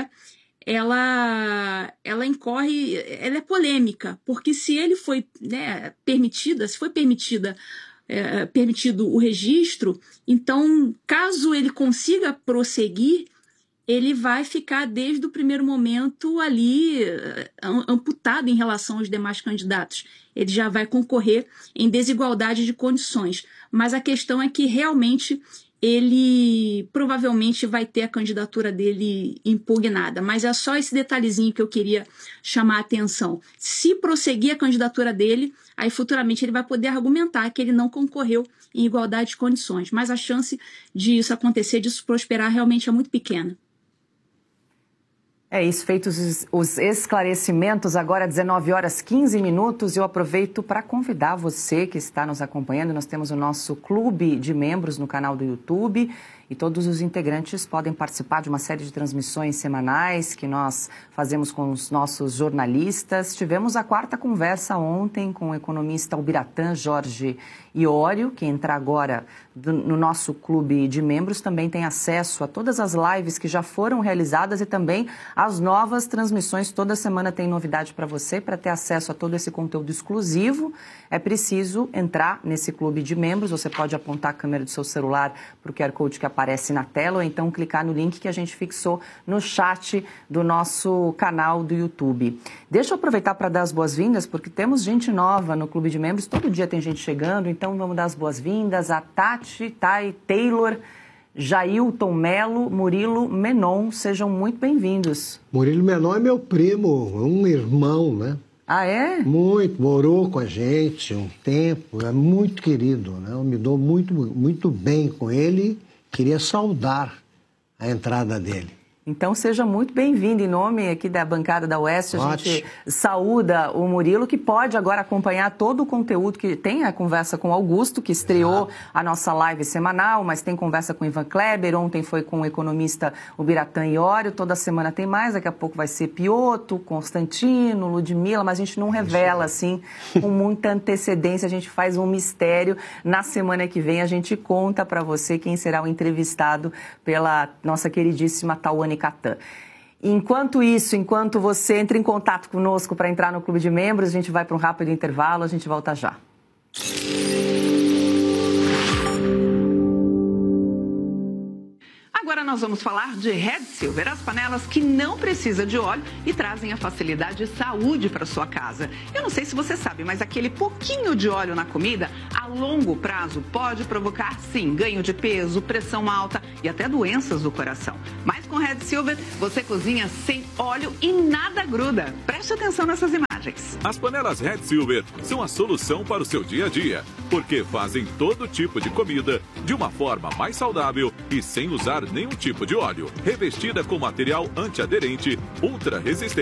ela, ela incorre, ela é polêmica, porque se ele foi, né, permitida, se foi permitida, é, permitido o registro, então, caso ele consiga prosseguir, ele vai ficar desde o primeiro momento ali amputado em relação aos demais candidatos. Ele já vai concorrer em desigualdade de condições. Mas a questão é que realmente ele provavelmente vai ter a candidatura dele impugnada. Mas é só esse detalhezinho que eu queria chamar a atenção. Se prosseguir a candidatura dele, aí futuramente ele vai poder argumentar que ele não concorreu em igualdade de condições. Mas a chance disso acontecer, disso prosperar, realmente é muito pequena. É isso, feitos os, os esclarecimentos, agora dezenove horas e quinze minutos, eu aproveito para convidar você que está nos acompanhando. Nós temos o nosso clube de membros no canal do YouTube e todos os integrantes podem participar de uma série de transmissões semanais que nós fazemos com os nossos jornalistas. Tivemos a quarta conversa ontem com o economista Ubiratã Jorge Iório, que entra agora do, no nosso clube de membros, também tem acesso a todas as lives que já foram realizadas e também as novas transmissões. Toda semana tem novidade para você. Para ter acesso a todo esse conteúdo exclusivo, é preciso entrar nesse clube de membros. Você pode apontar a câmera do seu celular para o Q R Code que aparece na tela ou então clicar no link que a gente fixou no chat do nosso canal do YouTube. Deixa eu aproveitar para dar as boas-vindas, porque temos gente nova no clube de membros. Todo dia tem gente chegando, então vamos dar as boas-vindas. A Tati, Thay, Taylor, Jailton Melo, Murilo Menon, sejam muito bem-vindos. Murilo Menon é meu primo, um irmão, né? Ah, é? Muito, morou com a gente um tempo, é muito querido, né? Eu me dou muito, muito bem com ele, queria saudar a entrada dele. Então, seja muito bem-vindo. Em nome aqui da bancada da Oeste, a gente saúda o Murilo, que pode agora acompanhar todo o conteúdo que tem a conversa com o Augusto, que estreou Exato. a nossa live semanal, mas tem conversa com o Ivan Kleber, ontem foi com o economista Ubiratã Iório, toda semana tem mais, daqui a pouco vai ser Piotto, Constantino, Ludmilla, mas a gente não revela, assim, com muita antecedência, a gente faz um mistério. Na semana que vem a gente conta para você quem será o entrevistado pela nossa queridíssima Tawane Catan. Enquanto isso, enquanto você entra em contato conosco para entrar no Clube de Membros, a gente vai para um rápido intervalo, a gente volta já. Agora nós vamos falar de Red Silver, as panelas que não precisam de óleo e trazem a facilidade e saúde para sua casa. Eu não sei se você sabe, mas aquele pouquinho de óleo na comida, a longo prazo, pode provocar, sim, ganho de peso, pressão alta e até doenças do coração. Mas com Red Silver, você cozinha sem óleo e nada gruda. Preste atenção nessas imagens. As panelas Red Silver são a solução para o seu dia a dia, porque fazem todo tipo de comida de uma forma mais saudável e sem usar nenhum tipo de óleo. Revestida com material antiaderente, ultra resistente